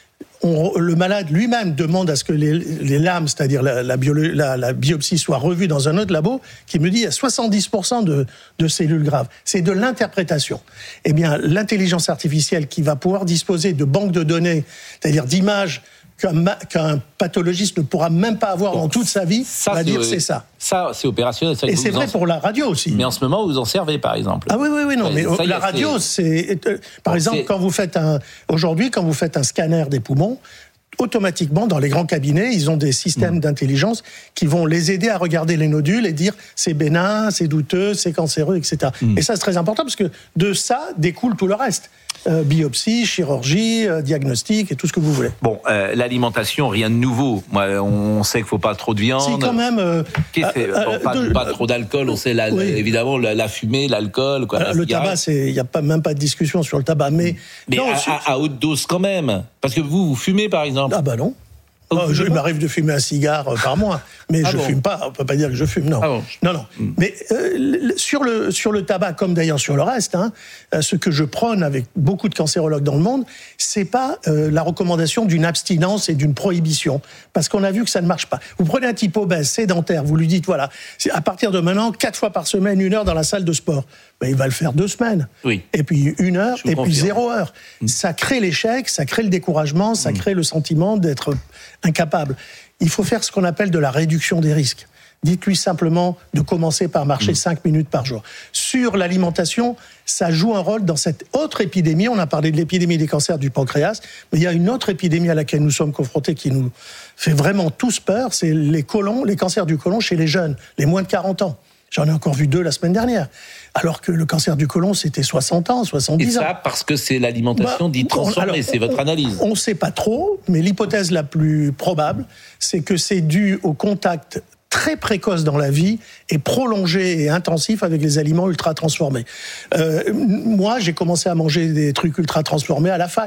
On, le malade lui-même demande à ce que les, les lames, c'est-à-dire la, la, bio, la, la biopsie, soit revue dans un autre labo, qui me dit il y a soixante-dix pour cent de, de cellules graves. C'est de l'interprétation. Eh bien, l'intelligence artificielle qui va pouvoir disposer de banques de données, c'est-à-dire d'images qu'un, qu'un pathologiste ne pourra même pas avoir bon, dans toute sa vie, ça, va dire c'est ça.
Ça, c'est opérationnel. Ça,
et c'est vrai
en...
pour la radio aussi.
Mais en ce moment, vous en servez, par exemple.
Ah oui, oui, oui, non, mais ça, la radio, c'est... c'est par bon, exemple, c'est... quand vous faites un... Aujourd'hui, quand vous faites un scanner des poumons, automatiquement, dans les grands cabinets, ils ont des systèmes mmh. d'intelligence qui vont les aider à regarder les nodules et dire c'est bénin, c'est douteux, c'est cancéreux, et cetera. Mmh. Et ça, c'est très important parce que de ça découle tout le reste. Euh, biopsie, chirurgie, euh, diagnostic et tout ce que vous voulez.
Bon, euh, l'alimentation, rien de nouveau. Moi, on sait qu'il ne faut pas trop de viande.
Si, quand même. Euh,
Qu'est-ce que euh, bon, pas, de, pas trop d'alcool, on sait la, oui. évidemment la, la fumée, l'alcool. Quoi,
euh,
la
le tabac, il n'y a pas, même pas de discussion sur le tabac. Mais,
mais
non,
à, à, à haute dose quand même. Parce que vous, vous fumez par exemple.
Ah bah non. Oh, je, il m'arrive de fumer un cigare par mois, mais ah je ne bon. fume pas, on ne peut pas dire que je fume, non. Ah bon. Non, non. Mm. Mais euh, sur, le, sur le tabac, comme d'ailleurs sur le reste, hein, ce que je prône avec beaucoup de cancérologues dans le monde, ce n'est pas euh, la recommandation d'une abstinence et d'une prohibition, parce qu'on a vu que ça ne marche pas. Vous prenez un type obèse, sédentaire, vous lui dites, voilà, c'est à partir de maintenant, quatre fois par semaine, une heure dans la salle de sport. Ben, il va le faire deux semaines,
oui.
et puis une heure, et
confirme.
puis zéro heure. Mm. Ça crée l'échec, ça crée le découragement, ça mm. crée le sentiment d'être incapable. Il faut faire ce qu'on appelle de la réduction des risques. Dites-lui simplement de commencer par marcher mmh. cinq minutes par jour. Sur l'alimentation, ça joue un rôle dans cette autre épidémie. On a parlé de l'épidémie des cancers du pancréas, mais il y a une autre épidémie à laquelle nous sommes confrontés qui nous fait vraiment tous peur, c'est les côlons, les cancers du côlon chez les jeunes, les moins de quarante ans. J'en ai encore vu deux la semaine dernière. Alors que le cancer du côlon, c'était soixante ans, soixante-dix ans.
Et ça, ans. Parce que c'est l'alimentation bah, dite transformée, alors, c'est votre analyse.
On ne sait pas trop, mais l'hypothèse la plus probable, c'est que c'est dû au contact très précoce dans la vie et prolongé et intensif avec les aliments ultra transformés. Euh, moi, j'ai commencé à manger des trucs ultra transformés à la fac.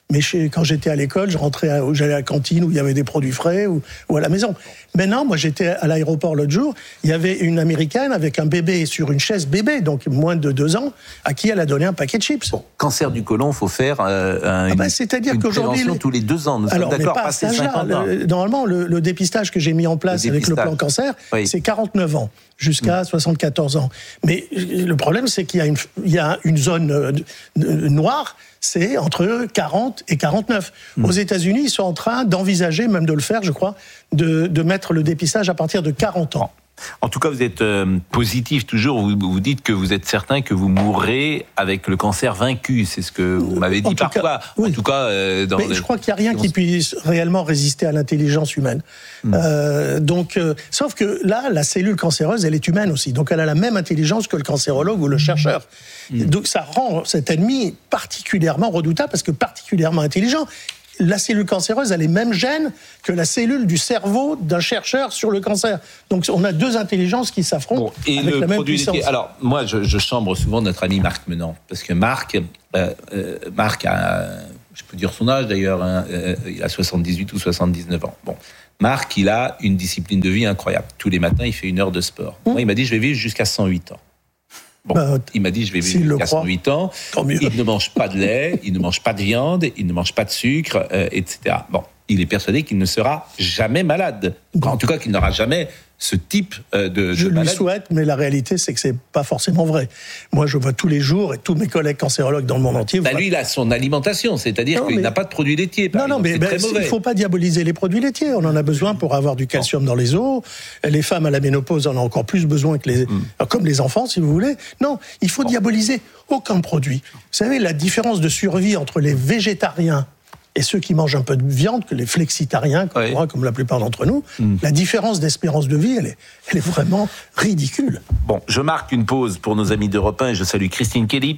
Mais chez, quand j'étais à l'école, je rentrais, à, j'allais à la cantine où il y avait des produits frais ou, ou à la maison. Maintenant, moi, j'étais à l'aéroport l'autre jour. Il y avait une Américaine avec un bébé sur une chaise bébé, donc moins de deux ans, à qui elle a donné un paquet de chips.
Bon, cancer du côlon, faut faire euh, un,
ah ben, c'est-à-dire
une
qu'aujourd'hui,
prévention
les...
tous les deux ans. Nous
Alors,
sommes d'accord,
pas
passer cinquante ans.
Le, normalement, le, le dépistage que j'ai mis en place le avec le plan cancer, oui. c'est quarante-neuf ans jusqu'à mmh. soixante-quatorze ans. Mais le problème, c'est qu'il y a une, il y a une zone euh, noire. C'est entre quarante et quarante-neuf. Mmh. Aux États-Unis, ils sont en train d'envisager, même de le faire, je crois, de, de mettre le dépistage à partir de quarante ans.
En tout cas, vous êtes euh, positif toujours. Vous, vous dites que vous êtes certain que vous mourrez avec le cancer vaincu. C'est ce que vous m'avez dit en parfois. Cas, oui. En tout cas, euh, dans
Mais les... je crois qu'il n'y a rien qui puisse réellement résister à l'intelligence humaine. Mmh. Euh, donc, euh, sauf que là, la cellule cancéreuse, elle est humaine aussi. Donc, elle a la même intelligence que le cancérologue ou le chercheur. Mmh. Donc, ça rend cet ennemi particulièrement redoutable parce que particulièrement intelligent. La cellule cancéreuse a les mêmes gènes que la cellule du cerveau d'un chercheur sur le cancer. Donc on a deux intelligences qui s'affrontent bon, et avec le la même puissance.
Laitier. Alors moi, je, je chambre souvent notre ami Marc Menant, parce que Marc, euh, euh, Marc a, je peux dire son âge d'ailleurs, hein, euh, il a soixante-dix-huit ou soixante-dix-neuf ans. Bon, Marc, il a une discipline de vie incroyable. Tous les matins, il fait une heure de sport. Mmh. Moi, il m'a dit, je vais vivre jusqu'à cent huit ans. Bon, bah, il m'a dit, je vais vivre jusqu'à cent huit ans. Il ne mange pas de lait, il ne mange pas de viande, il ne mange pas de sucre, euh, et cetera. Bon, il est persuadé qu'il ne sera jamais malade. En tout cas, qu'il n'aura jamais ce type de, de
je
maladie.
Je lui souhaite, mais la réalité, c'est que c'est pas forcément vrai. Moi, je vois tous les jours, et tous mes collègues cancérologues dans le monde entier...
Bah, lui, il a son alimentation, c'est-à-dire non, qu'il mais... n'a pas de produits laitiers. Par
non,
exemple.
non, mais ben, il ne faut pas diaboliser les produits laitiers. On en a besoin pour avoir du calcium dans les os. Les femmes à la ménopause en ont encore plus besoin que les... Mm. Comme les enfants, si vous voulez. Non, il faut bon. diaboliser aucun produit. Vous savez, la différence de survie entre les végétariens et ceux qui mangent un peu de viande, que les flexitariens, comme, oui. moi, comme la plupart d'entre nous, mm. la différence d'espérance de vie, elle est, elle est vraiment ridicule.
Bon, je marque une pause pour nos amis d'Europe un et je salue Christine Kelly.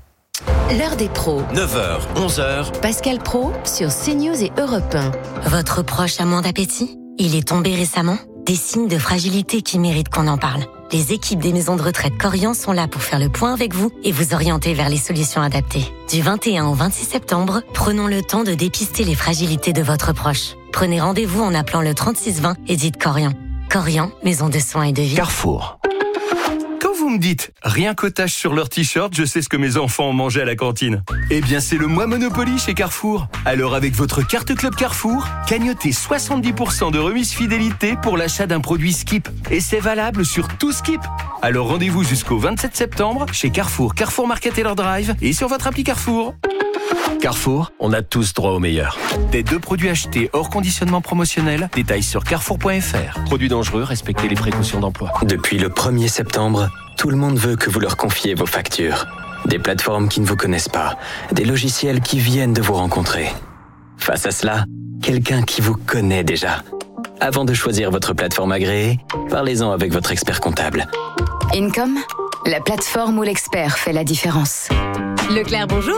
L'heure des pros.
neuf heures, onze heures.
Pascal Praud sur CNews et Europe un.
Votre proche a moins d'appétit ? Il est tombé récemment ? Des signes de fragilité qui méritent qu'on en parle. Les équipes des maisons de retraite Corian sont là pour faire le point avec vous et vous orienter vers les solutions adaptées. Du vingt et un au vingt-six septembre, prenons le temps de dépister les fragilités de votre proche. Prenez rendez-vous en appelant le trente-six vingt et dites Corian. Corian, maison de soins et de vie.
Carrefour. Quand vous me dites rien qu'au tache sur leur t-shirt, je sais ce que mes enfants ont mangé à la cantine. Eh bien, c'est le mois Monopoly chez Carrefour. Alors, avec votre carte Club Carrefour, cagnotez soixante-dix pour cent de remise fidélité pour l'achat d'un produit Skip. Et c'est valable sur tout Skip. Alors, rendez-vous jusqu'au vingt-sept septembre chez Carrefour, Carrefour Market Taylor Drive et sur votre appli Carrefour.
Carrefour, on a tous droit au meilleur. Des deux produits achetés hors conditionnement promotionnel, détails sur carrefour point f r. Produits dangereux, respectez les précautions d'emploi.
Depuis le premier septembre, tout le monde veut que vous leur confiez vos factures. Des plateformes qui ne vous connaissent pas, des logiciels qui viennent de vous rencontrer. Face à cela, quelqu'un qui vous connaît déjà. Avant de choisir votre plateforme agréée, parlez-en avec votre expert comptable.
Income, la plateforme où l'expert fait la différence.
Leclerc, bonjour.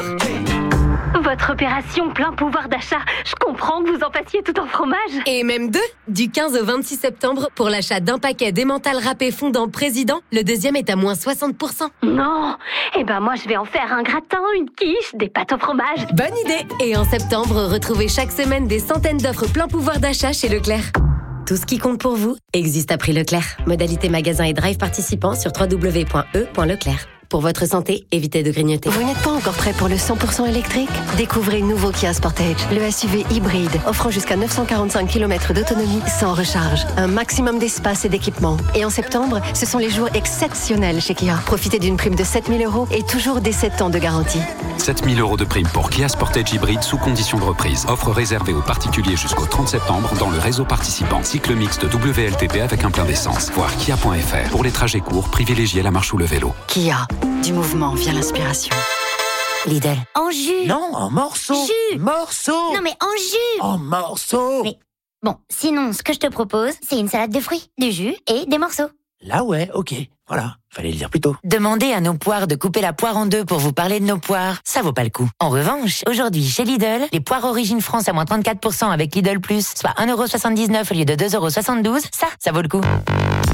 Votre opération plein pouvoir d'achat, je comprends que vous en fassiez tout en fromage.
Et même deux, du quinze au vingt-six septembre, pour l'achat d'un paquet d'emmental râpé fondant président, le deuxième est à moins soixante pour cent.
Non, eh ben moi je vais en faire un gratin, une quiche, des pâtes au fromage.
Bonne idée. Et en septembre, retrouvez chaque semaine des centaines d'offres plein pouvoir d'achat chez Leclerc. Tout ce qui compte pour vous existe à prix Leclerc. Modalité magasin et drive participants sur w w w point e point leclerc. Pour votre santé, évitez de grignoter.
Vous n'êtes pas encore prêt pour le cent pour cent électrique ? Découvrez le nouveau Kia Sportage, le S U V hybride, offrant jusqu'à neuf cent quarante-cinq kilomètres d'autonomie sans recharge. Un maximum d'espace et d'équipement. Et en septembre, ce sont les jours exceptionnels chez Kia. Profitez d'une prime de sept mille euros et toujours des sept ans de garantie.
sept mille euros de prime pour Kia Sportage hybride sous condition de reprise. Offre réservée aux particuliers jusqu'au trente septembre dans le réseau participant. Cycle mixte W L T P avec un plein d'essence. Voir kia point f r. Pour les trajets courts, privilégiez la marche ou le vélo.
Kia. Du mouvement vient l'inspiration.
Lidl.
En jus. Non, en morceaux.
Jus.
Morceaux.
Non, mais en jus.
En morceaux.
Mais bon, sinon, ce que je te propose, c'est une salade de fruits, du jus et des morceaux.
Là, ouais, ok. Voilà, fallait le dire plus tôt.
Demandez à nos poires de couper la poire en deux pour vous parler de nos poires. Ça vaut pas le coup. En revanche, aujourd'hui, chez Lidl, les poires Origine France à moins trente-quatre pour cent avec Lidl Plus, soit un euro soixante-dix-neuf au lieu de deux euros soixante-douze, ça, ça vaut le coup.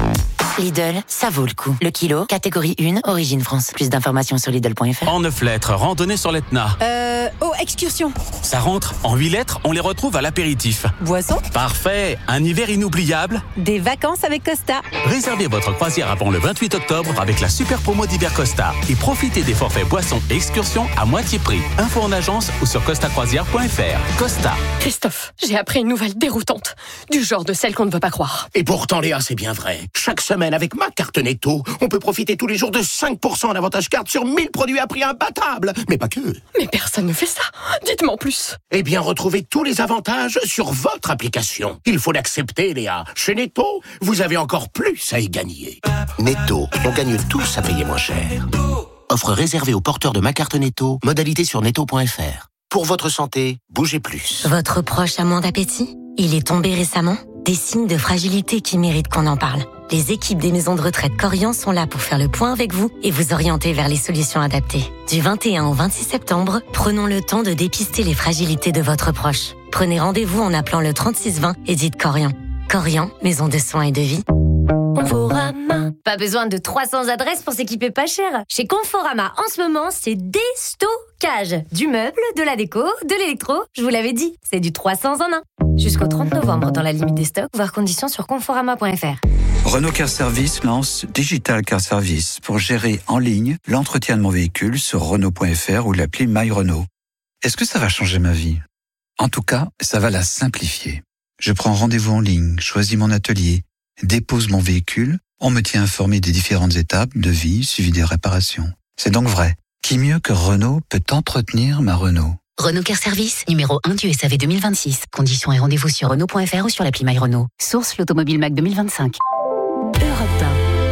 Lidl, ça vaut le coup. Le kilo, catégorie un, origine France. Plus d'informations sur Lidl point F R.
En neuf lettres, randonnée sur l'Etna.
Euh, oh, excursion.
Ça rentre. En huit lettres, on les retrouve à l'apéritif.
Boisson.
Parfait. Un hiver inoubliable.
Des vacances avec Costa.
Réservez votre croisière avant le vingt-huit octobre avec la super promo d'hiver Costa. Et profitez des forfaits boissons et excursions à moitié prix. Info en agence ou sur costa croisière point F R. Costa.
Christophe, j'ai appris une nouvelle déroutante. Du genre de celle qu'on ne veut pas croire.
Et pourtant, Léa, c'est bien vrai. Chaque semaine, avec ma carte Netto, on peut profiter tous les jours de cinq pour cent en avantage carte sur mille produits à prix imbattable. Mais pas que.
Mais personne ne fait ça. Dites-moi en plus.
Eh bien, retrouvez tous les avantages sur votre application. Il faut l'accepter, Léa. Chez Netto, vous avez encore plus à y gagner. Netto, on gagne tous à payer moins cher. Offre réservée aux porteurs de ma carte Netto. Modalité sur netto point F R. Pour votre santé, bougez plus.
Votre proche a moins d'appétit? Il est tombé récemment? Des signes de fragilité qui méritent qu'on en parle. Les équipes des maisons de retraite Corian sont là pour faire le point avec vous et vous orienter vers les solutions adaptées. Du vingt et un au vingt-six septembre, prenons le temps de dépister les fragilités de votre proche. Prenez rendez-vous en appelant le trente-six vingt et dites Corian. Corian, maison de soins et de vie.
Conforama. Pas besoin de trois cents adresses pour s'équiper pas cher. Chez Conforama, en ce moment, c'est déstockage. Du meuble, de la déco, de l'électro. Je vous l'avais dit, c'est du trois cents en un. Jusqu'au trente novembre, dans la limite des stocks, voir conditions sur conforama point F R.
Renault Car Service lance Digital Car Service pour gérer en ligne l'entretien de mon véhicule sur Renault point F R ou l'appli My Renault. Est-ce que ça va changer ma vie? En tout cas, ça va la simplifier. Je prends rendez-vous en ligne, choisis mon atelier, dépose mon véhicule, on me tient informé des différentes étapes de vie suivi des réparations. C'est donc vrai. Qui mieux que Renault peut entretenir ma Renault?
Renault Car Service, numéro un du S A V deux mille vingt-six. Conditions et rendez-vous sur Renault point F R ou sur l'appli My Renault. Source l'Automobile Mac deux mille vingt-cinq.
Europe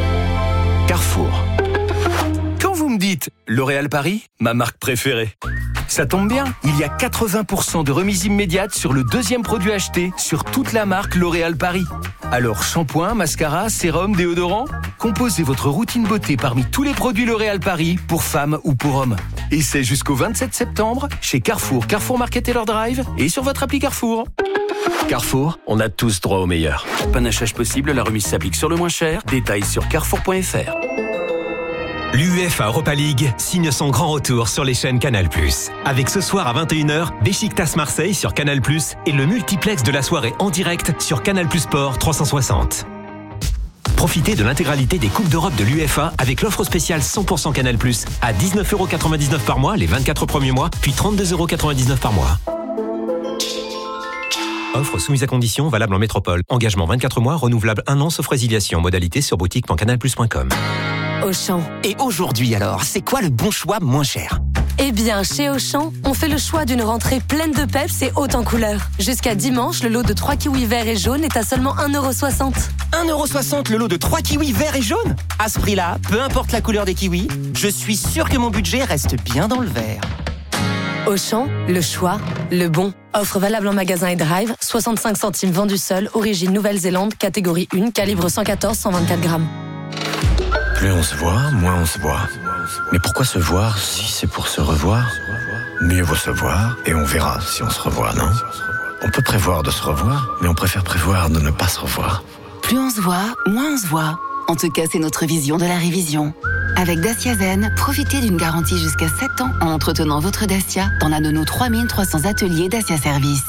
un.
Carrefour. Quand vous me dites L'Oréal Paris, ma marque préférée, ça tombe bien, il y a quatre-vingts pour cent de remise immédiate sur le deuxième produit acheté sur toute la marque L'Oréal Paris. Alors shampoing, mascara, sérum, déodorant, composez votre routine beauté parmi tous les produits L'Oréal Paris pour femmes ou pour hommes. Et c'est jusqu'au vingt-sept septembre chez Carrefour, Carrefour Market Taylor Drive et sur votre appli Carrefour. Carrefour, on a tous droit au meilleur. Panachage possible, la remise s'applique sur le moins cher. Détails sur carrefour point F R.
L'UEFA Europa League signe son grand retour sur les chaînes Canal plus. Avec ce soir à vingt et une heures, Beşiktaş Marseille sur Canal plus et le multiplex de la soirée en direct sur Canal plus Sport trois cent soixante. Profitez de l'intégralité des Coupes d'Europe de l'UEFA avec l'offre spéciale cent pour cent Canal plus à dix-neuf euros quatre-vingt-dix-neuf par mois les vingt-quatre premiers mois, puis trente-deux euros quatre-vingt-dix-neuf par mois. Offre soumise à conditions, valable en métropole. Engagement vingt-quatre mois, renouvelable un an sauf résiliation. Modalité sur boutique point canal plus point com.
Auchan. Et aujourd'hui alors, c'est quoi le bon choix moins cher?
Eh bien, chez Auchan, on fait le choix d'une rentrée pleine de peps et haute en couleurs. Jusqu'à dimanche, le lot de trois kiwis verts et jaunes est à seulement un euro soixante.
un euro soixante le lot de trois kiwis verts et jaunes? À ce prix-là, peu importe la couleur des kiwis, je suis sûr que mon budget reste bien dans le vert.
Auchan, le choix, le bon. Offre valable en magasin et drive, soixante-cinq centimes vendu seul, origine Nouvelle-Zélande, catégorie un, calibre cent quatorze cent vingt-quatre grammes.
Plus on se voit, moins on se voit. Mais pourquoi se voir si c'est pour se revoir? Mieux vaut se voir et on verra si on se revoit, non? On peut prévoir de se revoir, mais on préfère prévoir de ne pas se revoir.
Plus on se voit, moins on se voit. En tout cas, c'est notre vision de la révision. Avec Dacia Zen, profitez d'une garantie jusqu'à sept ans en entretenant votre Dacia dans l'un de nos trois mille trois cents ateliers Dacia Service.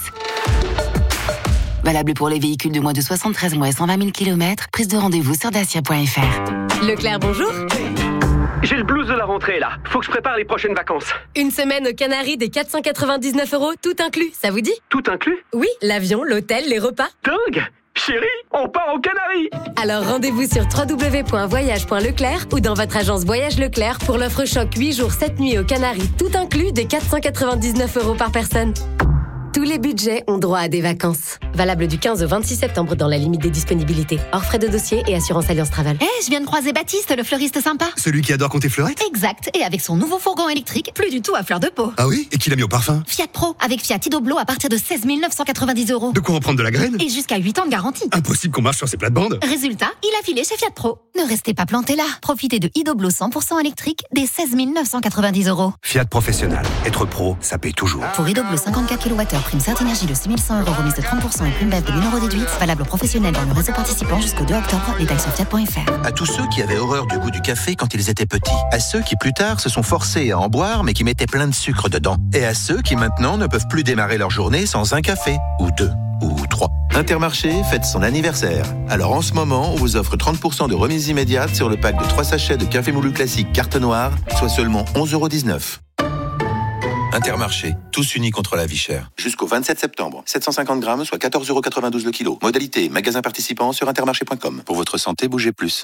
Valable pour les véhicules de moins de soixante-treize mois et cent vingt mille kilomètres. Prise de rendez-vous sur dacia point F R.
Leclerc, bonjour.
J'ai le blues de la rentrée là. Faut que je prépare les prochaines vacances.
Une semaine aux Canaries des quatre cent quatre-vingt-dix-neuf euros, tout inclus, ça vous dit?
Tout inclus?
Oui, l'avion, l'hôtel, les repas.
Dingue! Chérie, on part aux Canaries!
Alors rendez-vous sur w w w point voyage point leclerc ou dans votre agence Voyage Leclerc pour l'offre choc huit jours sept nuits aux Canaries, tout inclus des quatre cent quatre-vingt-dix-neuf euros par personne. Tous les budgets ont droit à des vacances. Valable du quinze au vingt-six septembre dans la limite des disponibilités. Hors frais de dossier et assurance Alliance Travel.
Eh, hey, je viens de croiser Baptiste, le fleuriste sympa.
Celui qui adore compter fleurettes?
Exact, et avec son nouveau fourgon électrique, plus du tout à fleur de peau.
Ah oui? Et qui l'a mis au parfum?
Fiat Pro, avec Fiat Idoblo à partir de seize mille neuf cent quatre-vingt-dix euros.
De quoi en prendre de la graine?
Et jusqu'à huit ans de garantie.
Impossible qu'on marche sur ces plates-bandes.
Résultat, il a filé chez Fiat Pro. Ne restez pas planté là. Profitez de Idoblo cent pour cent électrique dès seize mille neuf cent quatre-vingt-dix euros.
Fiat Professionnel. Être pro, ça paye toujours.
Pour Idoblo cinquante-quatre kilowattheures prime Certinergie de six mille cent euros remise de trente pour cent et prime B E F de mille euros déduite. Valable aux professionnels dans le réseau participant jusqu'au deux octobre. Détails sur fiat point f r.
À tous ceux qui avaient horreur du goût du café quand ils étaient petits. À ceux qui plus tard se sont forcés à en boire mais qui mettaient plein de sucre dedans. Et à ceux qui maintenant ne peuvent plus démarrer leur journée sans un café. Ou deux. Ou trois. Intermarché fête son anniversaire. Alors en ce moment, on vous offre trente pour cent de remise immédiate sur le pack de trois sachets de café moulu classique carte noire, soit seulement onze euros dix-neuf. Intermarché, tous unis contre la vie chère. Jusqu'au vingt-sept septembre, sept cent cinquante grammes, soit quatorze euros quatre-vingt-douze le kilo. Modalité, magasin participant sur intermarché point com. Pour votre santé, bougez plus.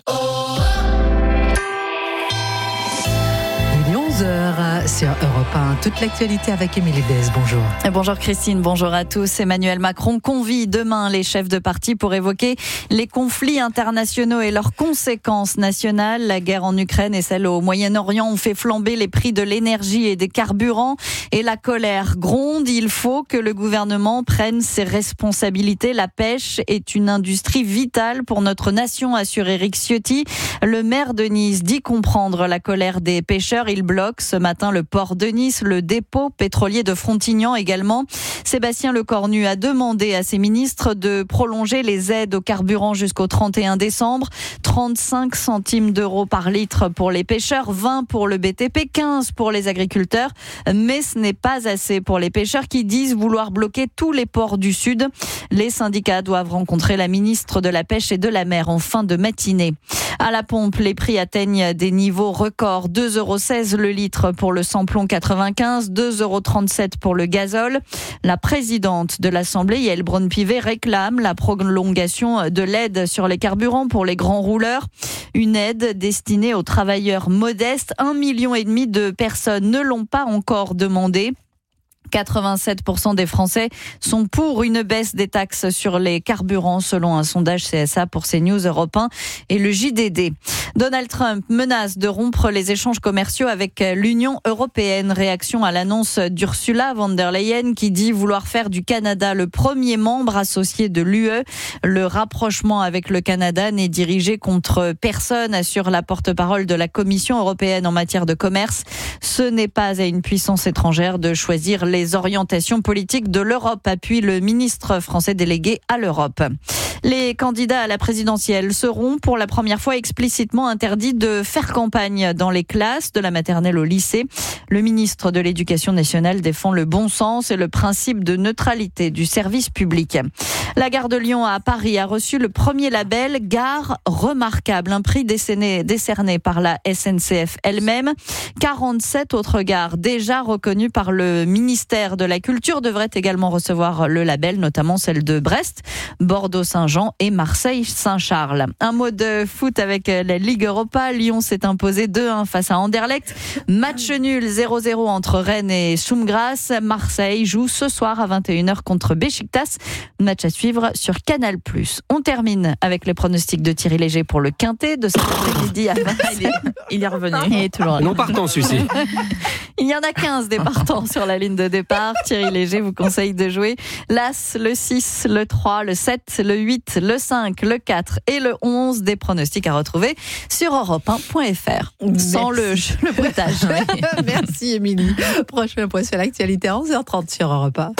onze heures sur Europe un. Toute l'actualité avec Émilie Bez. Bonjour.
Et bonjour Christine, bonjour à tous. Emmanuel Macron convie demain les chefs de parti pour évoquer les conflits internationaux et leurs conséquences nationales. La guerre en Ukraine et celle au Moyen-Orient ont fait flamber les prix de l'énergie et des carburants. Et la colère gronde. Il faut que le gouvernement prenne ses responsabilités. La pêche est une industrie vitale pour notre nation, assure Éric Ciotti. Le maire de Nice dit comprendre la colère des pêcheurs. Il bloque ce matin le port de Nice, le dépôt pétrolier de Frontignan également. Sébastien Lecornu a demandé à ses ministres de prolonger les aides au carburant jusqu'au trente et un décembre. trente-cinq centimes d'euros par litre pour les pêcheurs, vingt pour le B T P, quinze pour les agriculteurs. Mais ce n'est pas assez pour les pêcheurs qui disent vouloir bloquer tous les ports du Sud. Les syndicats doivent rencontrer la ministre de la Pêche et de la Mer en fin de matinée. À la pompe, les prix atteignent des niveaux records. deux euros seize le litre pour le samplon quatre-vingt-quinze, deux euros trente-sept pour le gazole. La présidente de l'Assemblée, Yaël Braun-Pivet, réclame la prolongation de l'aide sur les carburants pour les grands rouleurs. Une aide destinée aux travailleurs modestes. Un million et demi de personnes ne l'ont pas encore demandé. quatre-vingt-sept pour cent des Français sont pour une baisse des taxes sur les carburants, selon un sondage C S A pour CNews, Europe un et le J D D. Donald Trump menace de rompre les échanges commerciaux avec l'Union européenne. Réaction à l'annonce d'Ursula von der Leyen qui dit vouloir faire du Canada le premier membre associé de l'U E. Le rapprochement avec le Canada n'est dirigé contre personne, assure la porte-parole de la Commission européenne en matière de commerce. Ce n'est pas à une puissance étrangère de choisir les Les orientations politiques de l'Europe, appuie le ministre français délégué à l'Europe. Les candidats à la présidentielle seront pour la première fois explicitement interdits de faire campagne dans les classes, de la maternelle au lycée. Le ministre de l'Éducation nationale défend le bon sens et le principe de neutralité du service public. La gare de Lyon à Paris a reçu le premier label Gare Remarquable, un prix décerné, décerné par la S N C F elle-même. quarante-sept autres gares déjà reconnues par le ministère de la Culture devraient également recevoir le label, notamment celle de Brest, Bordeaux-Saint-Jean et Marseille-Saint-Charles. Un mot de foot avec la Ligue Europa. Lyon s'est imposé deux un face à Anderlecht. Match nul zéro zéro entre Rennes et Soumgras. Marseille joue ce soir à vingt et une heures contre Beşiktaş. Match à suivre sur Canal plus. On termine avec les pronostics de Thierry Léger pour le quintet de cet après-midi à vingt.
Il est revenu.
Il est toujours là.
Non partant, celui-ci.
Il y en a quinze des partants sur la ligne de départ. Thierry Léger vous conseille de jouer l'As, le six, le trois, le sept, le huit, le cinq, le quatre et le onze. Des pronostics à retrouver sur europe un point f r. Sans le, le bruitage. Ouais.
Merci Émilie. Prochain point sur l'actualité à onze heures trente sur Europe un.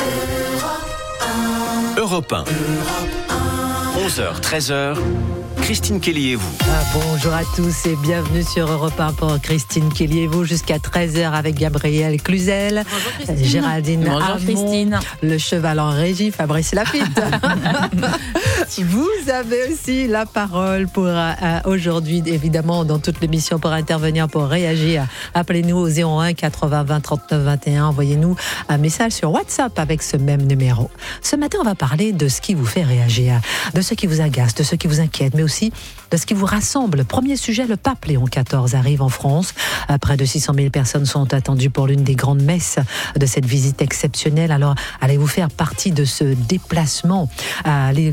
Europe un. onze heures, treize heures. Christine Kelly et vous.
Ah, bonjour à tous et bienvenue sur Europe un pour Christine Kelly et vous jusqu'à treize heures avec Gabriel Cluzel, Géraldine
Bonjour
Hamon,
Christine.
le cheval en régie, Fabrice Lafitte. Vous avez aussi la parole pour euh, aujourd'hui, évidemment, dans toute l'émission pour intervenir, pour réagir. Appelez-nous au zéro un quatre-vingts vingt trente-neuf vingt et un. Envoyez-nous un message sur WhatsApp avec ce même numéro. Ce matin, on va parler de ce qui vous fait réagir, de ce qui vous agace, de ce qui vous inquiète, mais aussi de ce qui vous rassemble. Premier sujet, le pape Léon quatorze arrive en France. Près de six cent mille personnes sont attendues pour l'une des grandes messes de cette visite exceptionnelle. Alors, allez-vous faire partie de ce déplacement? Allez-vous voir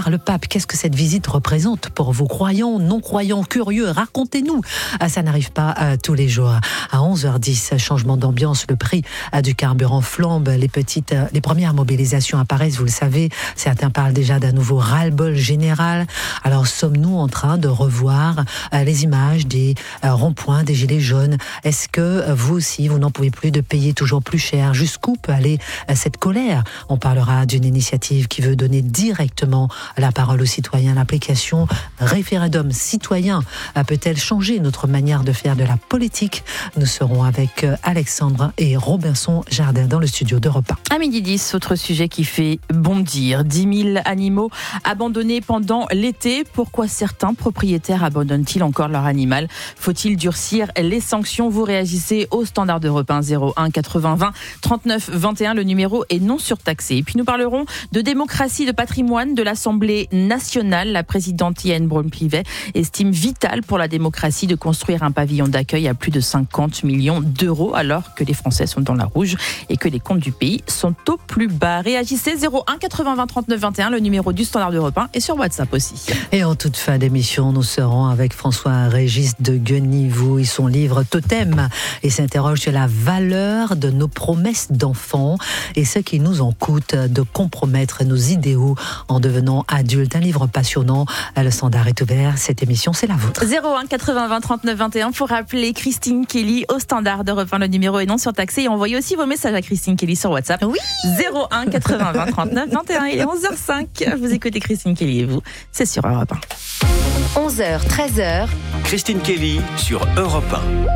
par le pape. Qu'est-ce que cette visite représente pour vous, croyants, non-croyants, curieux? Racontez-nous. Ça n'arrive pas tous les jours. À onze heures dix, changement d'ambiance, le prix du carburant flambe, les petites, les premières mobilisations apparaissent, vous le savez. Certains parlent déjà d'un nouveau ras-le-bol général. Alors, sommes-nous en train de revoir les images des ronds-points, des gilets jaunes? Est-ce que vous aussi, vous n'en pouvez plus de payer toujours plus cher? Jusqu'où peut aller cette colère? On parlera d'une initiative qui veut donner directement la parole aux citoyens. L'application référendum citoyen peut-elle changer notre manière de faire de la politique? Nous serons avec Alexandre et Robinson Jardin dans le studio d'Europe un.
À midi dix, autre sujet qui fait bondir. dix mille animaux abandonnés pendant l'été. Pourquoi certains propriétaires abandonnent-ils encore leur animal? Faut-il durcir les sanctions? Vous réagissez au standard d'Europe un, zéro un quatre-vingts vingt trente-neuf vingt et un. Le numéro est non surtaxé. Et puis nous parlerons de démocratie, de patrimoine de l'Assemblée nationale. La présidente Yaël Braun-Pivet estime vital pour la démocratie de construire un pavillon d'accueil à plus de cinquante millions d'euros alors que les Français sont dans la rouge et que les comptes du pays sont au plus bas. Réagissez zéro un quatre-vingts vingt trente-neuf vingt et un, le numéro du standard d'Europe un et sur WhatsApp aussi.
Et en toute fin d'émission, nous serons avec François-Régis de Guenivou et son livre Totem. Il s'interroge sur la valeur de nos promesses d'enfants et ce qui nous en coûte de compromettre nos idéaux en devenant adultes. Un livre passionnant. Le standard est ouvert. Cette émission, c'est la vôtre.
zéro un quatre-vingts vingt trente-neuf vingt et un pour appeler Christine Kelly au standard d'Europe un. Le numéro est non surtaxé et envoyez aussi vos messages à Christine Kelly sur WhatsApp.
Oui.
zéro un quatre-vingts vingt trente-neuf vingt et un. Il est onze heures cinq. Vous écoutez Christine Kelly et vous, c'est sur Europe un.
onze heures treize heures.
Christine Kelly sur Europe un.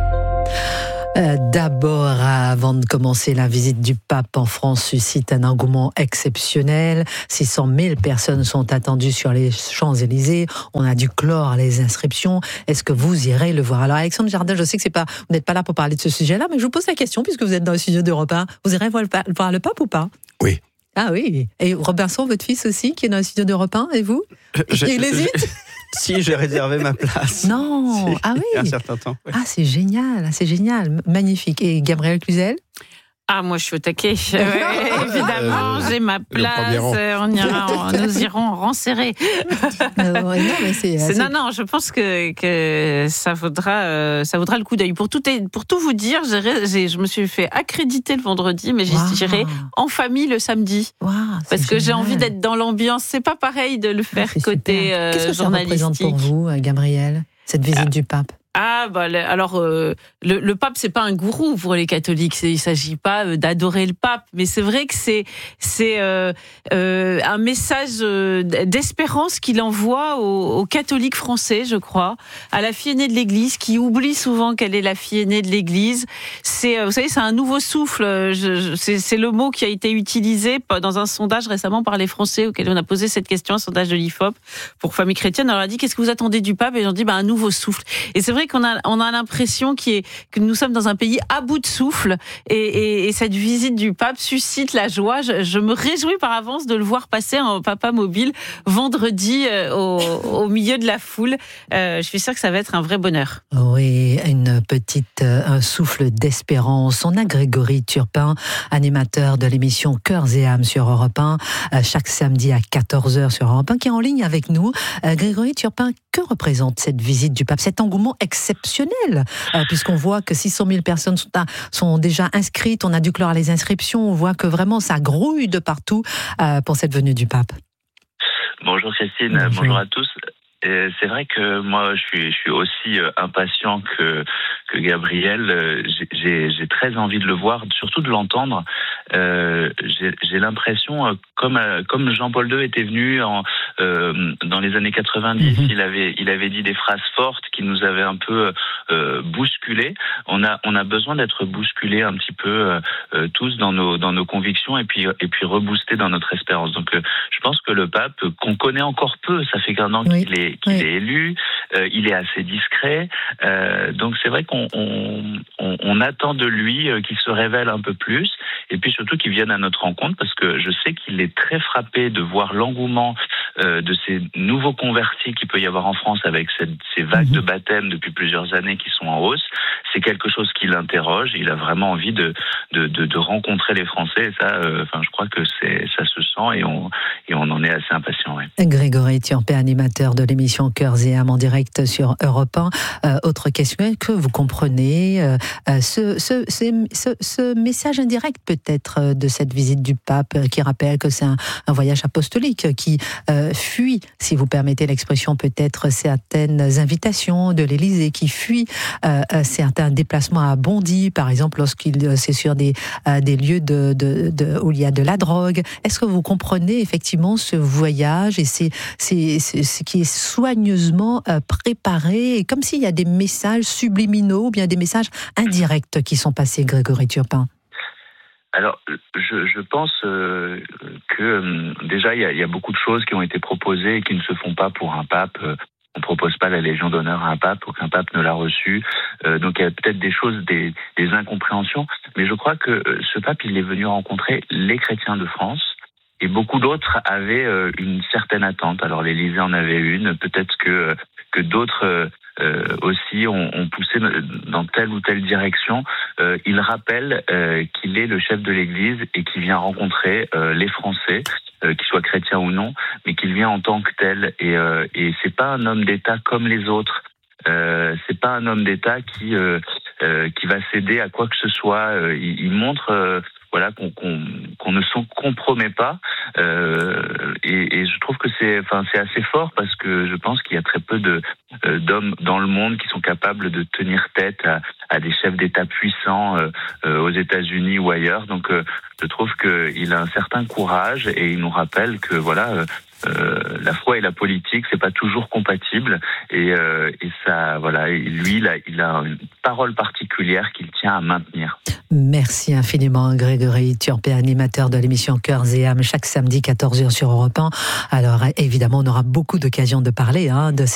Euh, d'abord, avant de commencer, la visite du pape en France suscite un engouement exceptionnel. six cent mille personnes sont attendues sur les Champs-Élysées. On a dû clore les inscriptions. Est-ce que vous irez le voir? Alors, Alexandre Jardin, je sais que c'est pas, vous n'êtes pas là pour parler de ce sujet-là, mais je vous pose la question puisque vous êtes dans le studio d'Europe un. Vous irez voir le, voir le pape ou pas?
Oui.
Ah oui. Et Robinson, votre fils aussi, qui est dans le studio d'Europe un, et vous?
je,
Il hésite
je... Si, j'ai réservé ma place.
Non,
si,
ah oui.
Il y a un certain temps. Oui.
Ah, c'est génial, c'est génial, magnifique. Et Gabriel Cluzel?
Ah, moi, je suis au taquet. Ouais, évidemment, euh, j'ai ma place. On ira, on, nous irons en rang serré.
Non, non, mais c'est,
c'est,
c'est...
non, non, je pense que, que ça, vaudra, euh, ça vaudra le coup d'œil. Pour tout, pour tout vous dire, j'ai, j'ai, je me suis fait accréditer le vendredi, mais wow. j'irai en famille le samedi.
Wow,
parce que
génial.
J'ai envie d'être dans l'ambiance. C'est pas pareil de le faire ah, côté euh,
Qu'est-ce que ça représente pour vous, Gabriel, cette visite ah. du pape?
Ah bah alors euh, le, le pape c'est pas un gourou pour les catholiques, c'est, il s'agit pas d'adorer le pape, mais c'est vrai que c'est c'est euh, euh, un message d'espérance qu'il envoie aux, aux catholiques français, je crois, à la fille aînée de l'Église qui oublie souvent qu'elle est la fille aînée de l'Église. C'est vous savez c'est un nouveau souffle, je, je, c'est, c'est le mot qui a été utilisé dans un sondage récemment par les Français auquel on a posé cette question, un sondage de l'I F O P pour famille chrétienne. On leur a dit qu'est-ce que vous attendez du pape et ils ont dit bah un nouveau souffle. Et c'est vrai qu'on a, on a l'impression qu'il est, que nous sommes dans un pays à bout de souffle et, et, et cette visite du pape suscite la joie. Je, je me réjouis par avance de le voir passer en papa mobile vendredi euh, au, au milieu de la foule. Euh, je suis sûre que ça va être un vrai bonheur.
Oui, une petite, un souffle d'espérance. On a Grégory Turpin, animateur de l'émission Cœurs et âmes sur Europe un, chaque samedi à quatorze heures sur Europe un, qui est en ligne avec nous. Grégory Turpin, que représente cette visite du pape, cet engouement exceptionnel, euh, puisqu'on voit que six cent mille personnes sont, à, sont déjà inscrites, on a dû clore les inscriptions, on voit que vraiment ça grouille de partout euh, pour cette venue du pape.
Bonjour Christine, bonjour, bonjour à tous. Et c'est vrai que moi, je suis, je suis aussi impatient que que Gabriel. J'ai, j'ai très envie de le voir, surtout de l'entendre. Euh, j'ai, j'ai l'impression, comme comme Jean-Paul deux était venu en, euh, dans les années quatre-vingt-dix, mmh. il avait il avait dit des phrases fortes qui nous avaient un peu euh, bousculés. On a on a besoin d'être bousculés un petit peu euh, tous dans nos dans nos convictions et puis et puis reboostés dans notre espérance. Donc, euh, je pense que le pape qu'on connaît encore peu, ça fait qu'un an oui. qu'il est qu'il oui. est élu. Euh, il est assez discret. Euh, donc c'est vrai qu'on on, on, on attend de lui euh, qu'il se révèle un peu plus. Et puis surtout qu'il vienne à notre rencontre, parce que je sais qu'il est très frappé de voir l'engouement euh, de ces nouveaux convertis qu'il peut y avoir en France avec cette, ces vagues de baptême depuis plusieurs années qui sont en hausse. C'est quelque chose qui l'interroge. Il a vraiment envie de, de, de, de rencontrer les Français. Et ça, euh, enfin, je crois que c'est, ça se sent et on, et on en est assez impatient. Ouais.
Grégory Turpin, animateur de l'émission Cœurs et âmes en direct sur Europe un. Euh, autre question, est-ce que vous comprenez euh, ce, ce, ce, ce, ce message indirect peut-être de cette visite du pape qui rappelle que c'est un, un voyage apostolique qui euh, fuit, si vous permettez l'expression, peut-être certaines invitations de l'Élysée, qui fuit euh, certains déplacements à Bondy, par exemple, lorsqu'il c'est sur des, euh, des lieux de, de, de, où il y a de la drogue. Est-ce que vous comprenez effectivement ce voyage et c'est, c'est, c'est, ce qui est soigneusement euh, préparé, et comme s'il y a des messages subliminaux ou bien des messages indirects qui sont passés, Grégory Turpin?
Alors, je, je pense euh, que euh, déjà, il y a, y a beaucoup de choses qui ont été proposées et qui ne se font pas pour un pape. On ne propose pas la Légion d'honneur à un pape, aucun pape ne l'a reçu. Euh, donc, il y a peut-être des choses, des, des incompréhensions. Mais je crois que ce pape, il est venu rencontrer les chrétiens de France. Et beaucoup d'autres avaient euh, une certaine attente. Alors, l'Élysée en avait une. Peut-être que, que d'autres... Euh, Euh, aussi ont, ont poussé dans telle ou telle direction. Euh, il rappelle euh, qu'il est le chef de l'Église et qu'il vient rencontrer euh, les Français, euh, qu'ils soient chrétiens ou non, mais qu'il vient en tant que tel. Et, euh, et c'est pas un homme d'État comme les autres. Euh, c'est pas un homme d'État qui euh, euh, qui va céder à quoi que ce soit. Euh, il, il montre euh, voilà qu'on, qu'on, qu'on ne s'en compromet pas. Euh, et, et je trouve que c'est, enfin, c'est assez fort parce que je pense qu'il y a très peu de euh, d'hommes dans le monde qui sont capables de tenir tête à, à des chefs d'État puissants euh, euh, aux États-Unis ou ailleurs. Donc, euh, je trouve qu'il a un certain courage et il nous rappelle que voilà. Euh, Euh, la foi et la politique, c'est pas toujours compatible, et, euh, et ça, voilà, et lui, il a, il a une parole particulière qu'il tient à maintenir.
Merci infiniment, Grégory Turpin, animateur de l'émission Cœurs et âmes, chaque samedi quatorze heures sur Europe un. Alors, évidemment, on aura beaucoup d'occasions de parler hein, de